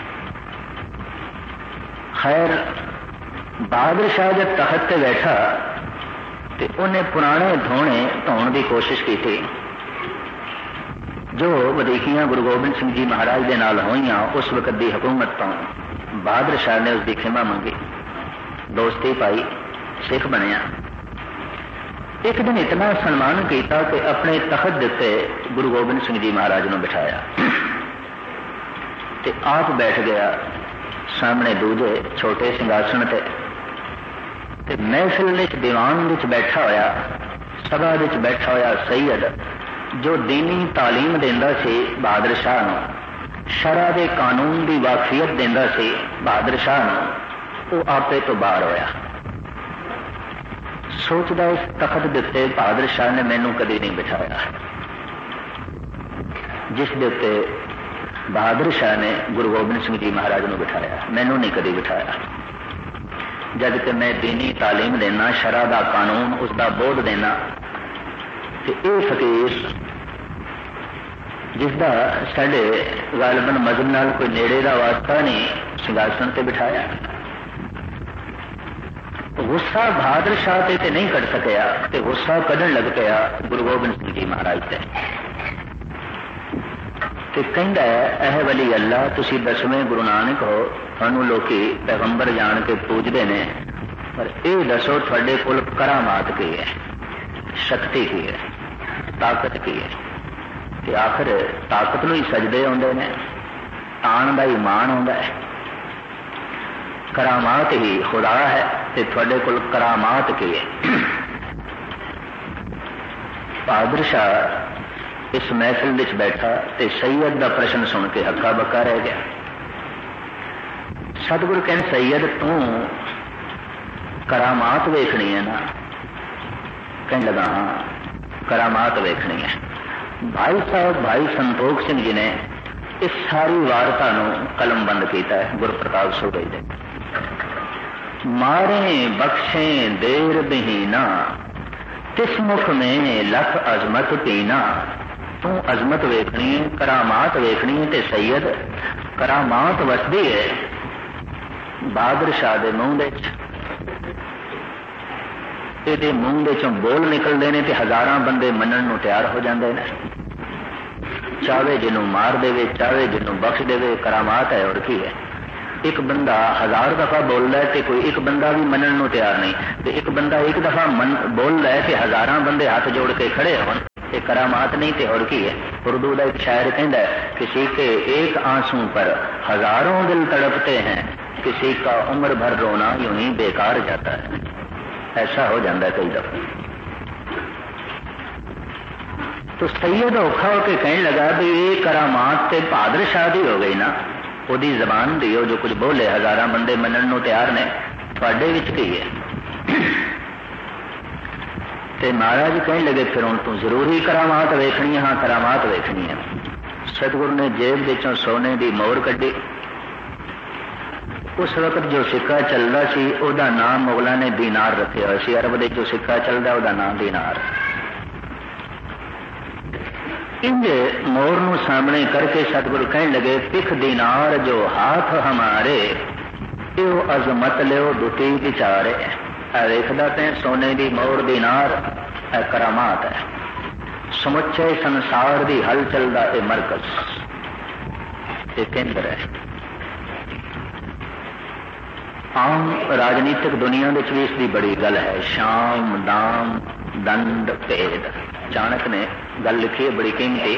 खैर बहादुर शाह जब तखत से बैठा तो उन्हें पुराने धोने धोने की कोशिश की थी जो वधीकियां गुरु गोबिंद सिंह जी महाराज के नाल होईयां उस वक्त की हुकूमत तो। बहादुर शाह ने उसकी खिमा मंगी, दोस्ती पाई, सिख बनया। एक दिन इतना सन्मान किया कि अपने तखत दिते गुरु गोबिंद सिंह जी महाराज ने बिठाया ते आप बैठ गया सामने दूजे छोटे सिंघासन ते, ते महफिल विच दीवान विच बैठा होया, सभा विच बैठा होया सैयद जो दीनी तालीम देंदा सी बहादुर शाह नूं, शरा के कानून की वाकफियत देंदा सी बहादुर शाह नूं, वो आपे तो बाहर होया। सोचदा इस तखत दिते बहादुर शाह ने मैनू कभी नहीं बिठाया, जिस दे उत्ते बहादुर शाह ने गुरु गोबिंद सिंह जी महाराज नूं बिठाया, मैनू नहीं कभी बिठाया। जब कि मैं दीनी तालीम देना, शरा का कानून उसका बोध देना, तो ये फकीर जिसका साढ़े गालबन मजहब नाल कोई नेड़े का वास्ता नहीं, सिंघासन से बिठाया। गुस्सा बहादुर शाह ते ते नहीं कट सकिया, ते गुस्सा कढ़न लग पिया गुरु गोबिंद सिंह जी महाराज से। ते कहंदा है एह वली अल्लाह तुसी दसवें गुरु नानक हो, तुहानू लोकी पैगंबर जान के पूजते ने, पर यह दसो तुहाडे कोल करामात की है, शक्ति की है, ताकत की है। कि आखिर ताकत नूं ही सजदे आउंदे ने, ताण दा ही मान आउंदा है, करामात ही खुदा है, ते तुहाडे कोल करामात की है। बहादुर शाह इस महफिल विच बैठा ते सैयद दा प्रश्न सुन के हक्का बक्का रह गया। सतगुरु कहन सैयद तू करामात वेखनी है ना? कहने लगा हाँ करामात वेखनी है। भाई साहब भाई संतोख सिंह जी ने इस सारी वार्ता नूं कलमबंद किया है गुरु प्रताप सूबे दे। मारे बख्शे देर बहीना तिस मुख में लख अजमत पीना। तू अजमत वेखनी है, करामात वेखनी है, ते सैयद करामात वसदी है बहादुर शाह दे मूँह दे ये मूँह दे चों बोल निकलते हैं तो हजारां बंदे मनण नूं तैयार हो जाते हैं। चाहे जिन्हों मार दे, चाहे जिन्हों बख्श दे, करामात है और की है। ایک بندہ ہزار دفعہ بول رہا ہے کہ کوئی ایک بندہ بھی منن نو تیار نہیں، تو ایک بندہ ایک دفعہ من بول رہا ہے کہ ہزاراں بندے ہاتھ جوڑ کے کھڑے ہون، یہ کرامات نہیں تے اور کی ہے؟ اردو کا ایک شاعر کہندا ہے کسی کے ایک آنسو پر ہزاروں دل تڑپتے ہیں، کسی کا عمر بھر رونا یوں ہی بیکار جاتا ہے. ایسا ہو جاتا ہے کئی دفعہ. تو سید اوکھا ہو کے کہنے لگا بھی یہ کرامات تے بہادر شاہ دی ہو گئی نا، وہ دی زبان دی ہو جو کچھ بولے ہزاراں بندے منن نو تیار نے، تھوڑے وچ کی ہے؟ تے مہاراج کہنے لگے پھر ہوں تو ضروری کرامات ویکھنی ہے؟ ہاں کرامات ویکھنی ہے. ستگور نے جیب وچوں سونے دی مور کڈی. اس وقت جو سکہ چلتا سی وہ نام مغلوں نے دینار رکھا ہوا سی. عرب دے جو سکہ چلتا وہ نام دینار. انج مور نو سامنے کر کے ستگور کہنے لگے پکھ دینار جو ہاتھ ہمارے، ایو عظمت لیو دتی بچارے. دیکھتا پہ سونے دی مور دینار، اے کرامات ہے. سمچے سنسار دی ہل چلتا اے مرکز، یہ کیندر ہے. عام راجنیتک دنیا بھی اس کی بڑی گل ہے، شام دام دنڈ بھید. چانک نے گل لکھی ہے بڑی قیمتی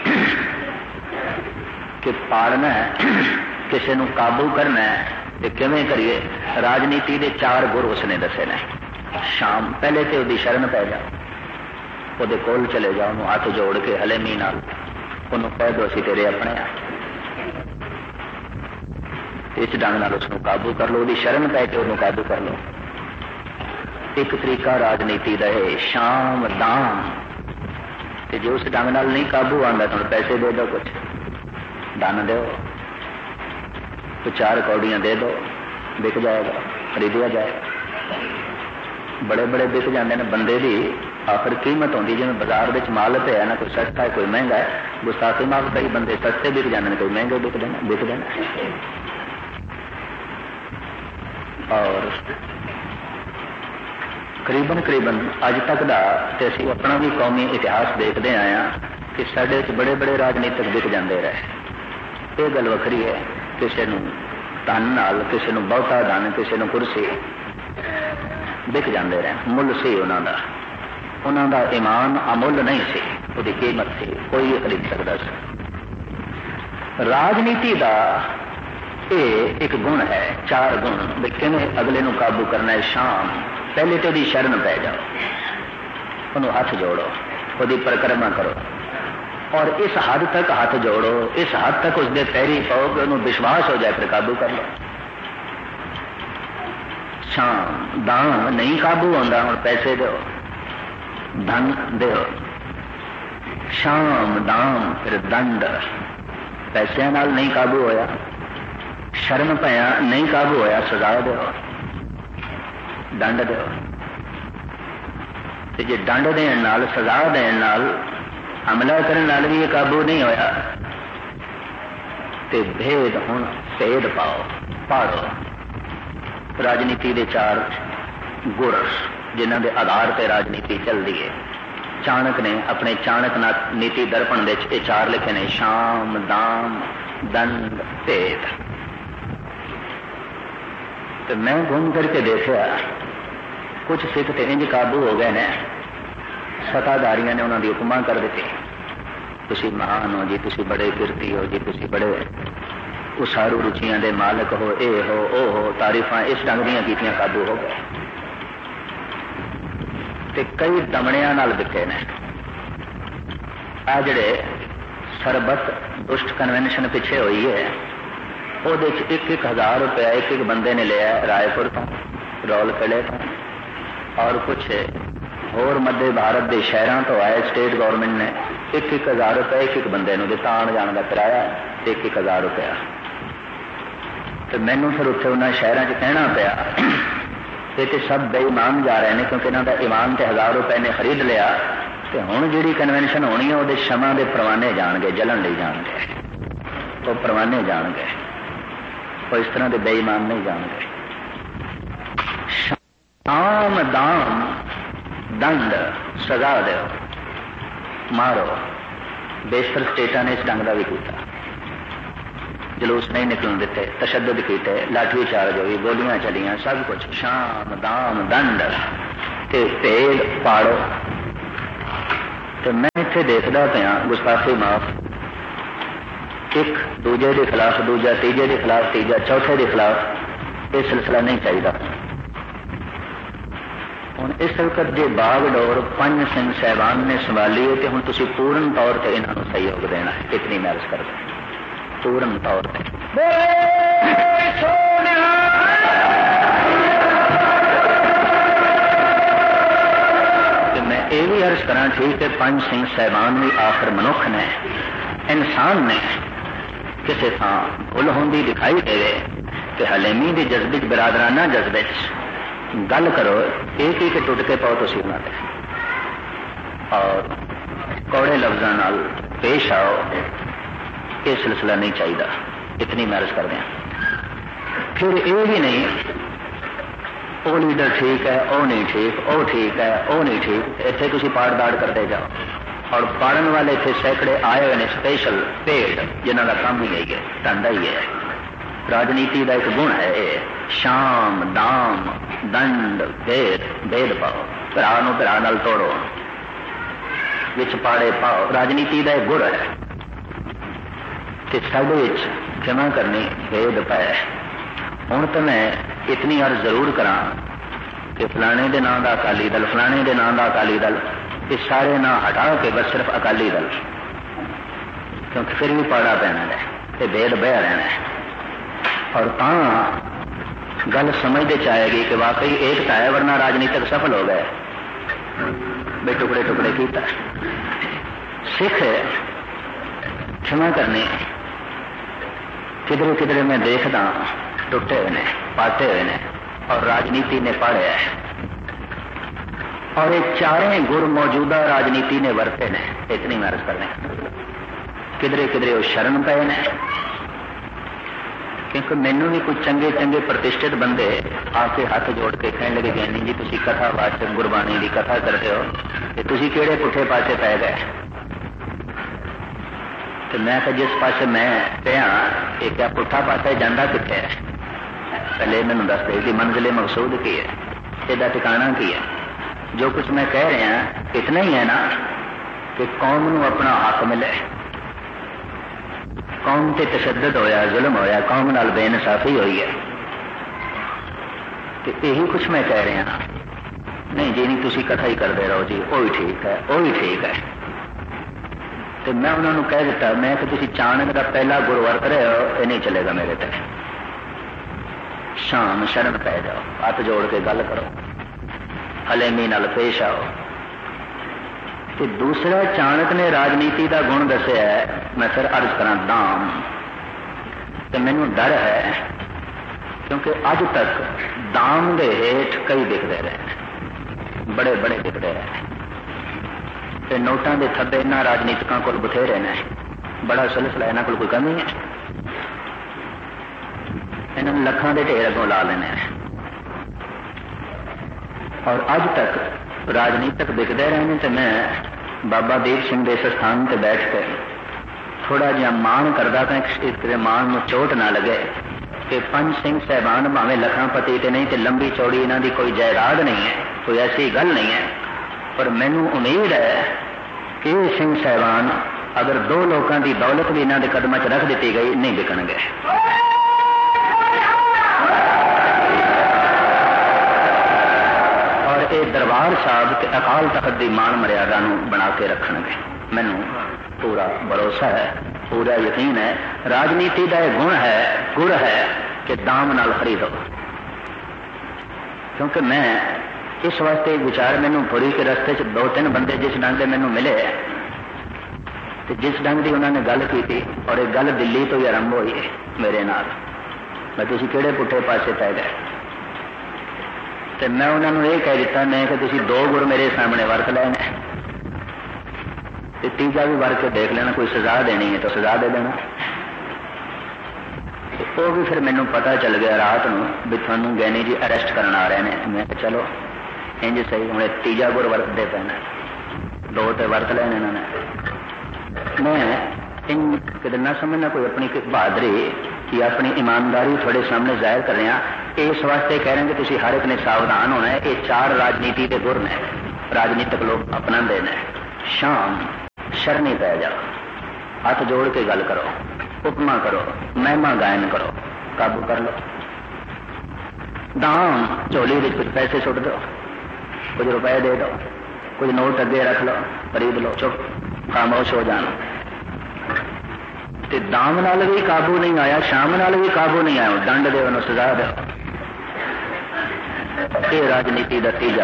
کہ پالنا ہے، کسی نو قابو کرنا ہے تو کیویں کریے؟ راجنیتی دے چار گر اس نے دسے نے. شام پہلے تو وہ شرن پی جاؤ، وہ کول چلے جاؤ، انہوں ہاتھ جوڑ کے حلیمی نال انہوں کہہ دو اسی تیرے اپنے آ، اس ڈنگ نال اس قابو کر لو، وہ شرن پہ کے انہوں قابو کر لو. ایک طریقہ راجنیتی کا ہے شام دام، کہ جو اس ڈنگ نال نہیں قابو آتا تو پیسے دے دو، کچھ دن دو، تو چار کوڑیاں دے دو، بک جائے گا، خریدیا جائے گا. بڑے بڑے بک جاتے ہیں بندے کی آخر قیمت ہوتی جی بازار میں مال پہ ہے نا، کوئی سستا ہے کوئی مہنگا ہے. گستاخی مال کئی بندے سستے بک جاتے ہیں، کوئی مہنگے بک دینا بک دینا. اور قریباً قریباً اج تک دا تے اسی اپنا بھی قومی اتہاس دیکھتے آئے ہیں کہ سڈے بڑے بڑے راجنیتک بک جاتے رہے. یہ گل وکری ہے، کسی نو دن نال، کسی نو بہتا دن، کسی نو کرسی بک جاندے رہے. مل سی انہوں دا، انہوں دا ایمان امل نہیں سی، وہ قیمت سی، کوئی خرید سکتا سی. راجنیتی دا اے ایک گن ہے، چار گن بھی کیویں اگلے نو قابو کرنا ہے. شام پہلے تو دی شرن پہ جاؤ، انہوں ہاتھ جوڑو، وہ پرکرما کرو، اور اس حد تک ہاتھ جوڑو، اس حد تک اس دے پیری پاؤ کہ انہوں وشواس ہو جائے پھر قابو کر لو. شام دان نہیں قابو ہوتا، ہوں پیسے دو، دن دو. شام دان پھر دنڈ، پیسے نال نہیں قابو ہویا، شرم پیا نہیں قابو ہویا، سزا دو، ڈنڈ دو. جی ڈنڈ دین نال، سزا دین نال، حملہ کرنے نال بھی یہ قابو نہیں ہویا تے بھید ہوں بھید پاؤ پاڑو. راجنیتی دے چار گر جنہوں دے آدھار تے راجنیتی چلتی ہے. چانک نے اپنے چانک نیتی درپن دے یہ چار لکھے نے، شام دام دنڈ بھید. تو میں گھوم کر کے دیکھا کچھ سکھ تے انج قابو ہو گئے نے، ستاداریاں نے انہوں کی حکم کر دیتی، تسی مہان ہو جی، تسی بڑے کیرتی ہو جی، تسی بڑے اسارو رچیاں دے مالک ہو، اے ہو او ہو، تعریفاں اس ڈنگ دیاں کیتیاں قابو ہو گئے. تے کئی دمڑیاں نال بکے نے. آ جڑے سربت دشت کنوینشن پیچھے ہوئی ہے، وہ ایک ایک ہزار روپیہ ایک ایک بندے نے لیا رائے پور تو، رول قلعے تو، اور کچھ اور مدھے بھارت کے شہروں تو آئے. اسٹیٹ گورنمنٹ نے ایک ایک ہزار روپیہ ایک ایک بندے نو دتا، آن جان کا کرایہ ایک ایک ہزار روپیہ. تو مینو پھر اتنے انہوں شہروں سے کہنا پیا یہ تو سب بے ایمان جا رہے ہیں، کیونکہ انہوں کا ایمان تے ہزار روپے نے خرید لیا. تو ہوں جی کنوینشن ہونی ہے وہ شمع کے پروانے جان گے، جلن لے جان گے، وہ پروانے جان گے، وہ اس طرح کے بے ایمان نہیں جان گے. شام دام دنڈ سزا دو، مارو. بیشتر سٹیٹاں نے اس ڈنگ کا بھی کیتا. جلوس نہیں نکلن دیتے، تشدد کیتے، لاٹھی چارج ہوئی، گولیاں چلیاں، سب کچھ شام دام دنڈ تے پیڑ پاڑو. تو میں اتنے دیکھتا پیا گستاخی معاف، ایک دوجے کے خلاف دوجا، تیجے کے خلاف تیجا، چوتھے کے خلاف. یہ سلسلہ نہیں چاہیے. ہوں اس وقت جی باغ ڈور پنج سنگھ صاحبان نے سنبھالی ہے تو ہوں تھی پورن طور پہ انہوں سہیوگ دینا ہے. اتنی میں عرض کر دیں پورن طور پہ. میں یہ بھی عرض کرا ٹھیک ہے پنج سنگھ صاحبان بھی آخر منکھ نے، انسان نے، کسی تھان بھول ہوندی دکھائی دے کہ حلیمی دی جذبے برادرانہ جذبے گل کرو ایک ہی کہ ٹوٹ کے پاؤ تھی انہوں نے اور کوڑے لفظوں نال پیش آؤ. یہ سلسلہ نہیں چاہیے. اتنی میں عرض کر دیا. پھر یہ بھی نہیں وہ لیڈر ٹھیک ہے وہ نہیں ٹھیک، وہ ٹھیک ہے وہ نہیں ٹھیک. اتنے تھی پاڑ داڑ کرتے جاؤ اور پاڑن والے اتنے سینکڑے آئے ہوئے اسپیشل پیڑ جنہوں کا کام ہی یہی ہے، ٹانڈا ہی ہے. راجنیتی کا ایک گن ہے یہ، شام دام دنڈ بھید بھید پاؤ، برا نو برا نال توڑو، وچ پاڑے پاؤ. راجنیتی کا ایک گر ہے کہ سڈے جمع کرنی بھید پائے. ہوں تو میں اتنی عرض ضرور کرا کہ فلانے دے نام دا اکالی دل، فلانے دے نام دا اکالی دل، یہ سارے نام ہٹا کے بس صرف اکالی دل، کیونکہ پھر بھی پاڑا پینا ہے، یہ بھید بہ رہنا ہے. اور تاں گل سمجھتے چاہے گی کہ واقعی ایک تا ہے، ورنہ راجنیتک سفل ہو گئے بے ٹکڑے ٹکڑے کیتا. سکھ کھما کرنے کدھر کدھر میں دیکھتا ٹوٹے ہوئے نے، پاٹے ہوئے نے، اور راجنیتی نے پاڑیا ہے. اور یہ چاریں گر موجودہ راجنیتی نے ورتے نے. اتنی میں عرض کرنے کدھر کدھر وہ شرم پے نے، کیونکہ مینو بھی کچھ چنگے چنگے پرتشٹت بندے آ کے ہاتھ جوڑ کے کہنے لگے کہ نہیں جی تھی کتھا واچک گربانی کی کتھا کرتے ہو کہ تھی کہڑے پٹھے پاسے پی گئے. تو میں کہ جس پاسے میں پیا یہ کیا پٹھا پاسا جانا کتنے ہے؟ پہلے مینو دس دے کہ منزل مقصود کی ہے، یہ ٹھکانا کی ہے. جو کچھ میں کہہ رہا اتنا ہی ہے نا کہ قوم نو اپنا حق ملے. قوم تے تشدد ہویا، ظلم ہویا، قوم نال بے انصافی ہوئی ہے. کہ یہی کچھ میں کہہ رہا نہیں جی نہیں تھی کتھا ہی کرتے رہو جی وہی ٹھیک ہے وہی ٹھیک ہے. تو میں انہوں نے کہہ دیتا میں کہ تھی چانک کا پہلا گر ورت رہے ہو، یہ نہیں چلے گا میرے تے. شام شرم پہ جاؤ، ہاتھ جوڑ کے گل کرو، حلیمی نال پیش آؤ. کہ دوسرا چانک نے راجنیتی کا گن دسیا ہے. میں پھر عرض کرا دام. تو مینو ڈر ہے کیونکہ اج تک دام دے ہیٹھ کئی دکھتے رہے، بڑے بڑے دکھتے رہے. نوٹاں دے تھبے یہاں راجنیتکاں کول بتھیرے نے، بڑا سلسلہ یہاں کول کوئی کمی ہے. یہاں لکھاں دے ڈھیر اگوں لا لینے. اور اج تک راجنیتک دکھتے رہے ہیں. تو میں بابا دیپ سنگھ دے استھان تے بیٹھ کے تھوڑا جہا مان کرتا تھا کہ مان میں چوٹ نہ لگے کہ پنج سنگھ صاحبان بھاویں لکھاں پتی تے نہیں تے لمبی چوڑی انہاں دی کوئی جائیداد نہیں ہے، کوئی ایسی گل نہیں ہے. پر مینو امید ہے کہ یہ سنگھ صاحبان اگر دو لوگوں کی دولت بھی انہوں کے قدموں چ رکھ دیتی گئی نہیں بکن گے. اور یہ دربار صاحب کے اکال تخت کی مان مریادا بنا کے رکھ گے. مینو پورا بھروسہ ہے، پورا یقین ہے. راجنیتی کا یہ گن ہے، گر ہے کہ دام نال خریدو. کیونکہ میں اس واسطے وچار مینو پوری کے رستے چ دو تین بندے جس ڈنگ سے مینو ملے تو جس ڈنگ کی انہوں نے گل کی تھی اور یہ گل دلی تو ہی آرمب ہوئی ہے میرے نال. میں تھی کہڑے پٹھے پاسے پی گئے. تو میں انہوں نے یہ کہہ دیتا میں کہ تھی دو گر میرے سامنے ورت لینے، تیجا بھی ور کے دیکھ لینا، کوئی سزا دینی ہے تو سزا دے دینا. وہ بھی پھر مینو پتا چل گیا رات نو بھی تھانوں گینی جی اریسٹ کرنا آ رہے ہیں. میں کہ چلو انج صحیح ہوں تیجا گر ورتتے پینا، دو تے ورت لینے انہوں نے. میں ان کدے نہ سمجھنا کوئی اپنی بہادری یا اپنی ایمانداری تھوڑے سامنے ظاہر کر رہے ہیں، اس واسطے کہہ رہے ہیں کہ تھی ہر ایک نے ساودھان ہونا ہے. یہ چار راجنیتی کے گر نے راجنیتک لوگ اپنا دے نے. شام شرنی پی جاؤ، ہاتھ جوڑ کے گل کرو، حکما کرو، مہما گائن کرو، قابو کر لو. دام چولی میں کچھ پیسے سٹ دو، کچھ روپئے دے دو، کچھ نوٹ اگے رکھ لو، خرید لو، چپ خاموش ہو جانا. دام نال بھی قابو نہیں آیا، شام نال بھی قابو نہیں آیا، ڈنڈ دے انہوں سزا دو. یہ راجنیتی کا تیجا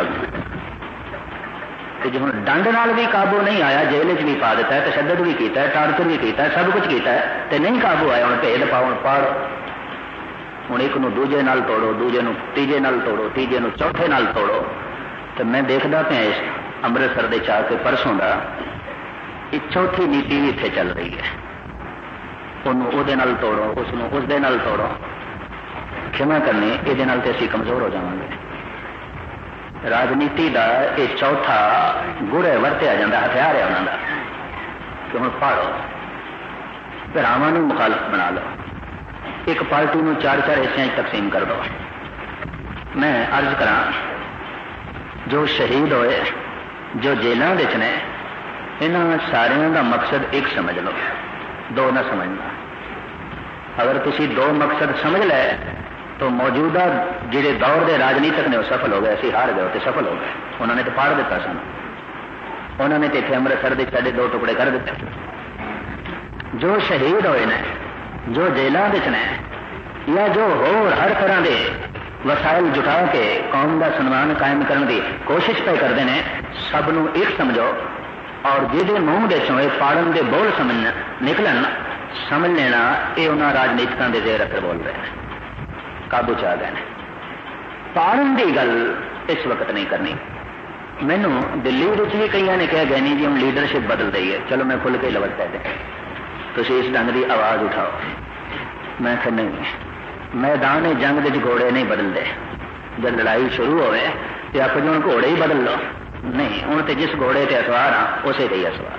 جی ہوں ڈنڈ نال بھی قابو نہیں آیا، جیل چ بھی پا دیتا ہے، تشدد بھی کیتا ہے، ٹارچر بھی کیتا ہے، سب کچھ کیتا ہے، تے نہیں قابو آیا. ہوں بھید پاؤ پاڑو، ہوں ایک نو دوجے نال توڑو، دوجے نو تیجے نال توڑو، تیجے نو چوتھے نال توڑو. تو میں دیکھتا پیا اس امرتسر دے چاہ کے پرسوں کا یہ چوتھی نیتی بھی اتنے چل رہی ہے. انہوں او دے نال توڑو، اس نو اس دے نال توڑو. کھما کرنی یہ اسی کمزور ہو جاؤں گے. راجنیتی دا یہ چوتھا گڑ ورتیا جاتا، ہتھیار ہے انہوں کا کہ ہوں پاڑو، پراواں نو مخالف بنا لو، ایک پارٹی نو چار چار حصے تقسیم کر دو. میں عرض کرا جو شہید ہوئے، جو جیلوں نے، انہاں سارے دا مقصد ایک سمجھ لو، دو نہ سمجھنا. اگر تسی دو مقصد سمجھ لے تو موجودہ جڑے دور دے راجنیتک نے وہ سفل ہو گئے. اسی ہار گئے تو سفل ہو گئے. انہوں نے تو پاڑ دیتا سن، انہوں نے تو اتنے امرتسر دے ساڈے دو ٹکڑے کر دیتے. جو شہید ہوئے نے، جو جیلوں نے، یا جو ہور ہر طرح دے وسائل جٹا کے قوم دا سنمان قائم کرنے کی کوشش پہ کرتے ہیں، سب نو ایک سمجھو. اور جہے منہ دے چوں پاڑن دے بول سمجھنا نکلن سمجھ لینا یہ انہوں راجنیتکاں دے زیر اثر بول رہے ہیں، قابو چ آ گئے ہیں. پاڑن کی گل اس وقت نہیں کرنی. مینو دلی بھی کئی نے کہا گئے نہیں جی ہم لیڈرشپ بدل رہی ہے. چلو میں کھل کے لفظ کہہ دیں، تھی اس ڈنگ کی آواز اٹھاؤ. میں کہ نہیں، میدان جنگ کے گھوڑے نہیں بدلتے. جب لڑائی شروع ہوئے تو آپ جو گھوڑے ہی بدل لو. نہیں، ہوں تو جس گھوڑے تے اسوار ہاں اسی تے ہی اسوار.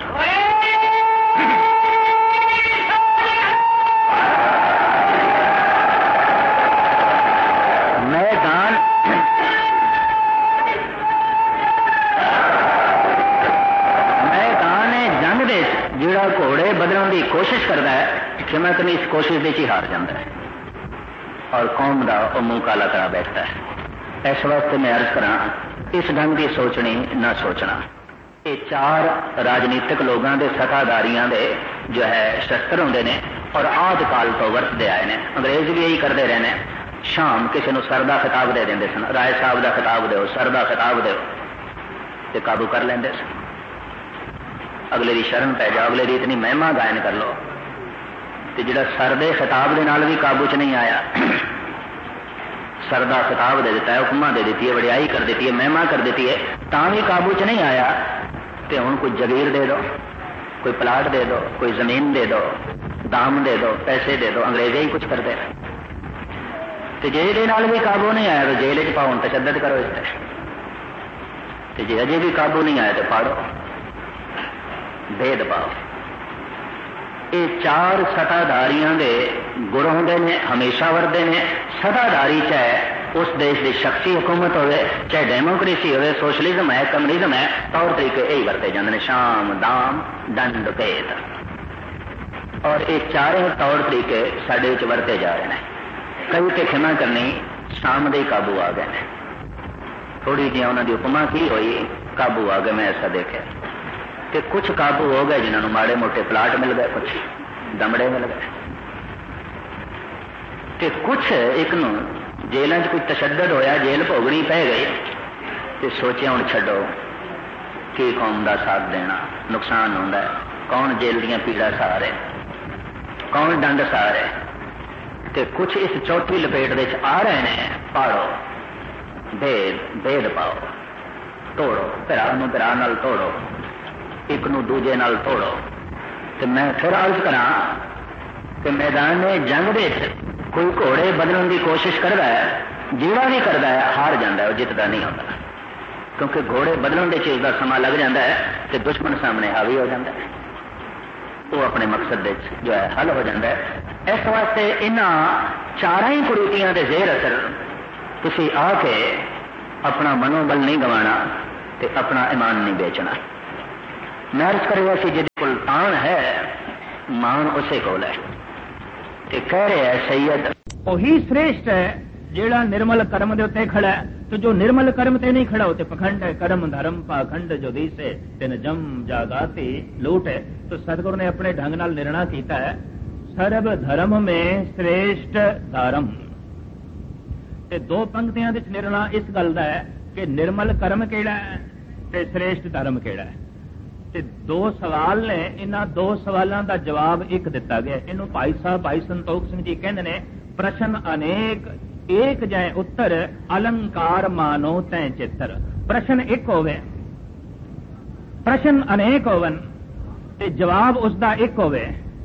میدان میدان جنگ دے جڑا گھوڑے بدلنے کی کوشش کرتا ہے کہ میں کبھی اس کوشش دے ہی ہار جاتا ہے اور قوم کا وہ منہ کالا کرا بیٹھتا ہے. اس واسطے میں عرض کرا اس ڈنگ کی سوچنی نہ سوچنا. یہ چار راجنیتک لوگوں کے ستاداریاں دے جو ہے شستر ہوندے نے اور آد کال تو ورتتے آئے ہیں. انگریز بھی یہی کرتے رہے. شام کسی نے سر کا خطاب دے دیں سن، رائے صاحب کا خطاب دو، سر کا خطاب دو، تے قابو کر لیں سن. اگلے دی شرم پی جاؤ، اگلے دی اتنی مہما گائن کر لو. تے جڑا سر دے خطاب دے نال بھی قابو چ نہیں آیا، سر کا خطاب دے دیتا ہے، حکماں دے دیتی ہے، وڈیائی کر دیتی ہے، مہما کر دیتی ہے، تاں بھی قابو چ نہیں آیا. تے ہن کوئی جگیر دے دو، کوئی پلاٹ دے دو، کوئی زمین دے دو، دام دے دو، پیسے دے دو، انگریز ہی کچھ کرتے رہے. تے جے دے نال بھی قابو نہیں آیا تو جیل چ پاؤ، تشدد کرو اس تے. تے جے اجے بھی قابو نہیں آیا تو پاڑو، بھید پاؤ. یہ چار ستاداریاں دے گروہ دے نے ہمیشہ وردے نے. ستاداری چاہے اس دیش کی شخصی حکومت ہوئے، چاہے ڈیموکریسی ہوئے، سوشلزم ہے، کمیونزم ہے، طور طریقے یہی ورتے جاندے نے، شام، دام، ڈنڈ، بھید. اور یہ چارے طور طریقے سڈے ورتے جا رہے ہیں. کئی تے کھما کرنی شام دے قابو آ گئے ہیں. تھوڑی جی انہوں کی حکماں کی ہوئی قابو آ گئے. میں ایسا دیکھا کہ کچھ قابو ہو گئے جنہوں نے ماڑے موٹے پلاٹ مل گئے، کچھ دمڑے مل گئے. کہ کچھ ایک نو جیلوں کوئی تشدد ہویا، جیل بھوگنی پہ گئی. تو سوچیا ہوں چھڈو کہ قوم کا ساتھ دینا نقصان ہوتا ہے. کون جیل دیا پیڑا سا رہے، کون ڈنڈ سا رہے. کہ کچھ اس چوتھی لپیٹ دے آ رہے ہیں. پاڑو، بھید بھید پاؤ، توڑو، پھرا نو پھرا نال توڑو، ایک نو دوجے نال توڑو. تو میں پھر عرض کرا کہ میدان جنگ دے کوئی گھوڑے بدلنے کی کوشش کرتا ہے، جیڑا بھی کرتا ہے ہار جاتا ہے، وہ جتتا نہیں ہوتا. کیونکہ گھوڑے بدلنے کی چیز کا سما لگ جاتا ہے تو دشمن سامنے حاوی ہو جاتا ہے. वो अपने मकसद जो है हल हो जाता है। इस वास्ते इन्हां चारां ही कुरीतियां दे जेर असर तुसी आके अपना मनोबल नहीं गवाना ते अपना ईमान नहीं बेचना। मैं अर्ज कर रहा सी जिहदे कोल आन है मान उसे कोल है ते कह रहे है सैयद वही श्रेष्ठ है जेड़ा निर्मल कर्म दे उत्ते खड़ा है। तो जो निर्मल कर्म ते नहीं खड़ा होते पखंड है कर्म धर्म पाखंड जो दिसे तिन जम जागाती लूट है। तो सतगुरु ने अपने ढंग नाल निर्णय किया है सर्व धर्म में श्रेष्ठ धर्म। ते दो पंक्तियां दे निर्णय इस गल दा है कि निर्मल कर्म केड़ा है ते श्रेष्ठ धर्म केड़ा है। ते दो सवाल ने इन्हां दो सवालों का जवाब एक दिता गया। इनू भाई साहब भाई संतोख सिंह जी कहते ने प्रश्न अनेक एक जाए उत्तर अलंकार मानो तै चित्र। प्रश्न एक होवे प्रश्न अनेक होवन ते जवाब उसका एक होवे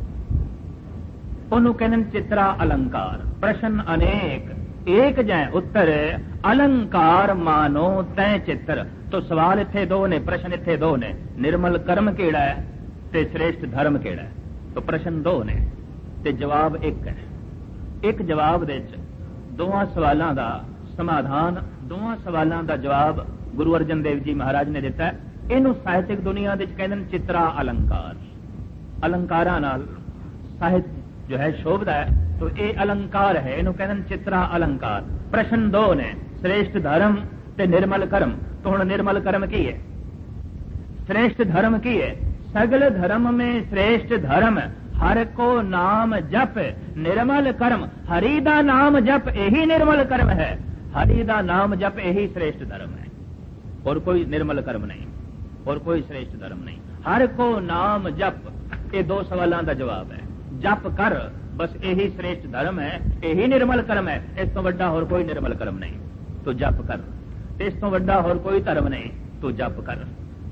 ओनू कहने चित्रा अलंकार। प्रश्न अनेक एक जाए उत्तर अलंकार मानो तै चित्र। तो सवाल इत्थे दो ने प्रश्न इत्थे दो ने निर्मल कर्म केड़ा है ते श्रेष्ठ धर्म केड़ा है। तो प्रश्न दो ने ते जवाब एक है। एक जवाब दे दोवां सवालों का समाधान दोवां सवालों का जवाब गुरु अर्जन देव जी महाराज ने दिता है। इनू साहित्यिक दुनिया दे कहते हैं चित्रा अलंकार। अलंकारां नाल साहित्य जो है शोभदा है तो ये अलंकार है। इनू कहते हैं चित्रा अलंकार। प्रश्न दो ने श्रेष्ठ धर्म ते निर्मल कर्म। तो हुण निर्मल कर्म की है श्रेष्ठ धर्म की है। सगल धर्म में श्रेष्ठ धर्म हर को नाम जप निर्मल कर्म। हरि दा नाम जप यही निर्मल कर्म है। हरि दा नाम जप यही श्रेष्ठ धर्म है और कोई निर्मल कर्म नहीं और कोई श्रेष्ठ धर्म नहीं। हर को नाम जप ये दो सवालों का जवाब है। जप कर बस यही श्रेष्ठ धर्म है यही निर्मल कर्म है। इस तो वड्डा और कोई निर्मल कर्म नहीं तो जप कर। इस तो वड्डा और कोई धर्म नहीं तो जप कर।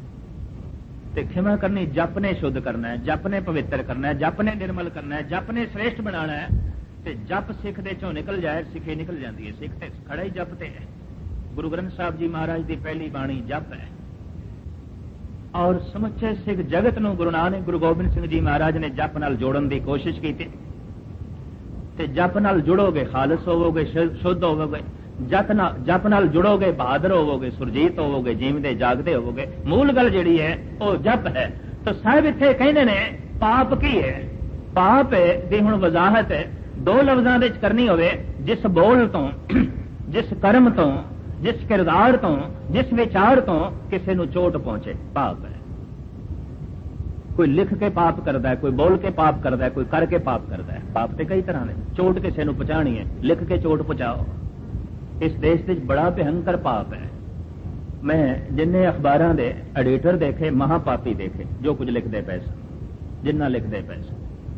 ते खिमा करनी जप ने शुद्ध करना है जप ने पवित्र करना है जप ने निर्मल करना है जप ने श्रेष्ठ बनाना है। ते जप सिख दे चों निकल जाए सिखे निकल जाती है। सिख ते खड़ा ही जप ते है। गुरु ग्रंथ साहब जी महाराज की पहली बाणी जप है और समुचे सिख जगत नूं गुरु नानक गुरु गोबिंद सिंह जी महाराज ने जप नाल जोड़न की कोशिश की। ते जप नाल जुड़ोगे खालस होवोगे शुद्ध होवोगे। जप नाल जप नाल जुड़ोगे बहादुर होवोगे सुरजीत होवोगे जीवदे जागदे होवोगे। मूल गल जिहड़ी है वो जप है। तो साहब इत्थे कहंदे ने पाप की है। पाप दी हुण वजाहत दो लफ्जां दे विच करनी होवे जिस बोल तो जिस कर्म तो जिस किरदार तो जिस विचार तो किसी नूं चोट पहुंचे पाप है। कोई लिख के पाप करता है कोई बोल के पाप करता है कोई करके पाप करता है। पाप ते कई तरह ने। चोट किसी नूं पहुंचानी है लिख के चोट पहुंचाओ। इस देश में बड़ा भयंकर पाप है। मैं जिन्ने अखबारां दे एडिटर देखे महापापी देखे जो कुछ लिखते पैसा जिन्ना लिखते पैसा।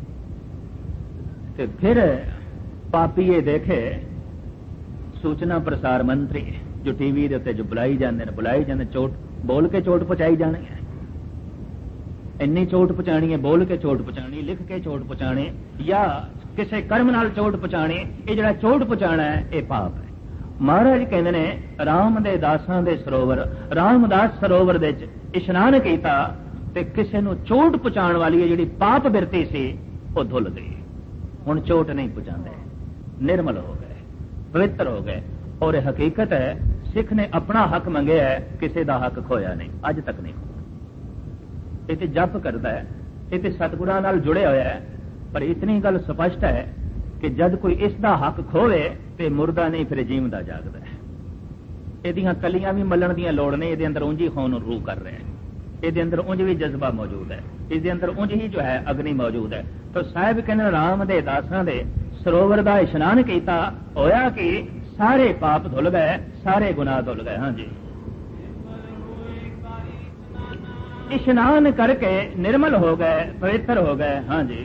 ते फिर पापी ये देखे सूचना प्रसार मंत्री जो टीवी दे उत्ते जो बुलाई जाते हैं बुलाई जाते चोट बोल के चोट पहुंचाई जानी है। इन्नी चोट पहुंचानी है बोल के चोट पहुंचानी लिख के चोट पहुंचानी या किसी कर्म नाल चोट पहुंचानी। ये जिहड़ा चोट पहुंचाना है ये पाप है। महाराज कहते ने राम दे दासां दे सरोवर रामदास सरोवर दे इशनान कीता ते किसी नूं चोट पहुंचाण वाली है जिहड़ी पाप बिरती सी वो धुल गई। हुण चोट नहीं पहुंचाते निर्मल हो गए पवित्र हो गए। और हकीकत है सिख ने अपना हक मंगया है किसी का हक खोया नहीं अज तक नहीं। ये ते जप करता है ये ते सतगुरां नाल जुड़े होया है। पर इतनी गल स्पष्ट है कि जद कोई इसका हक खोवे तो मुर्दा नहीं फिर जीवदा जागदा है। इहदियां कलियां भी मलण दी लोड़ नहीं। इहदे अंदर उंज ही खून रू कर रहे हैं। इहदे अंदर उंज भी जज्बा मौजूद है। इसदे अंदर उंज ही जो है अग्नि मौजूद है। तो साहिब कहने राम दे दासां दे सरोवर दा इशनान कीता होया कि सारे पाप धुल गए सारे गुनाह धुल गए। हाँ जी इशनान करके निर्मल हो गए पवित्र हो गए। हाँ जी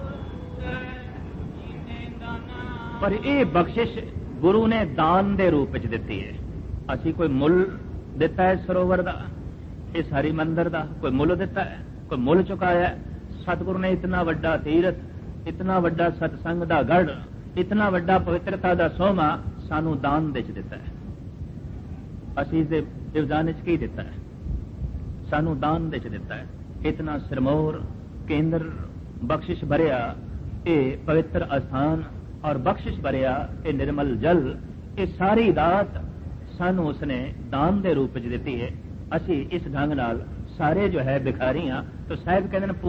पर यह बख्शिश गुरु ने दान दे रूप में दिती है। असी कोई मुल दिता है सरोवर का इस हरि मंदिर का कोई मुल दिता है कोई मुल चुकाया है। सतगुरु ने इतना वड्डा तीरथ इतना वड्डा सतसंग का गढ़ इतना वड्डा पवित्रता का सोमा सानू दान दे दिता है। असी इस इवजान की दिता है सानू दान दे दिता है। इतना सिरमौर केंद्र ਬਖਸ਼ਿਸ਼ ਭਰਿਆ ਇਹ ਪਵਿੱਤਰ ਅਸਥਾਨ ਔਰ ਬਖਸ਼ਿਸ਼ ਭਰਿਆ ਇਹ ਨਿਰਮਲ ਜਲ, ਇਹ ਸਾਰੀ ਦਾਤ ਸਾਨੂੰ ਉਸਨੇ ਦਾਨ ਦੇ ਰੂਪ ਵਿੱਚ ਦਿੱਤੀ ਹੈ। ਅਸੀਂ ਇਸ ਢੰਗ ਨਾਲ ਸਾਰੇ ਜੋ ਹੈ ਭਿਖਾਰੀ ਹਾਂ। ਤਾਂ ਸਾਹਿਬ ਕਹਿੰਦੇ ਨੇ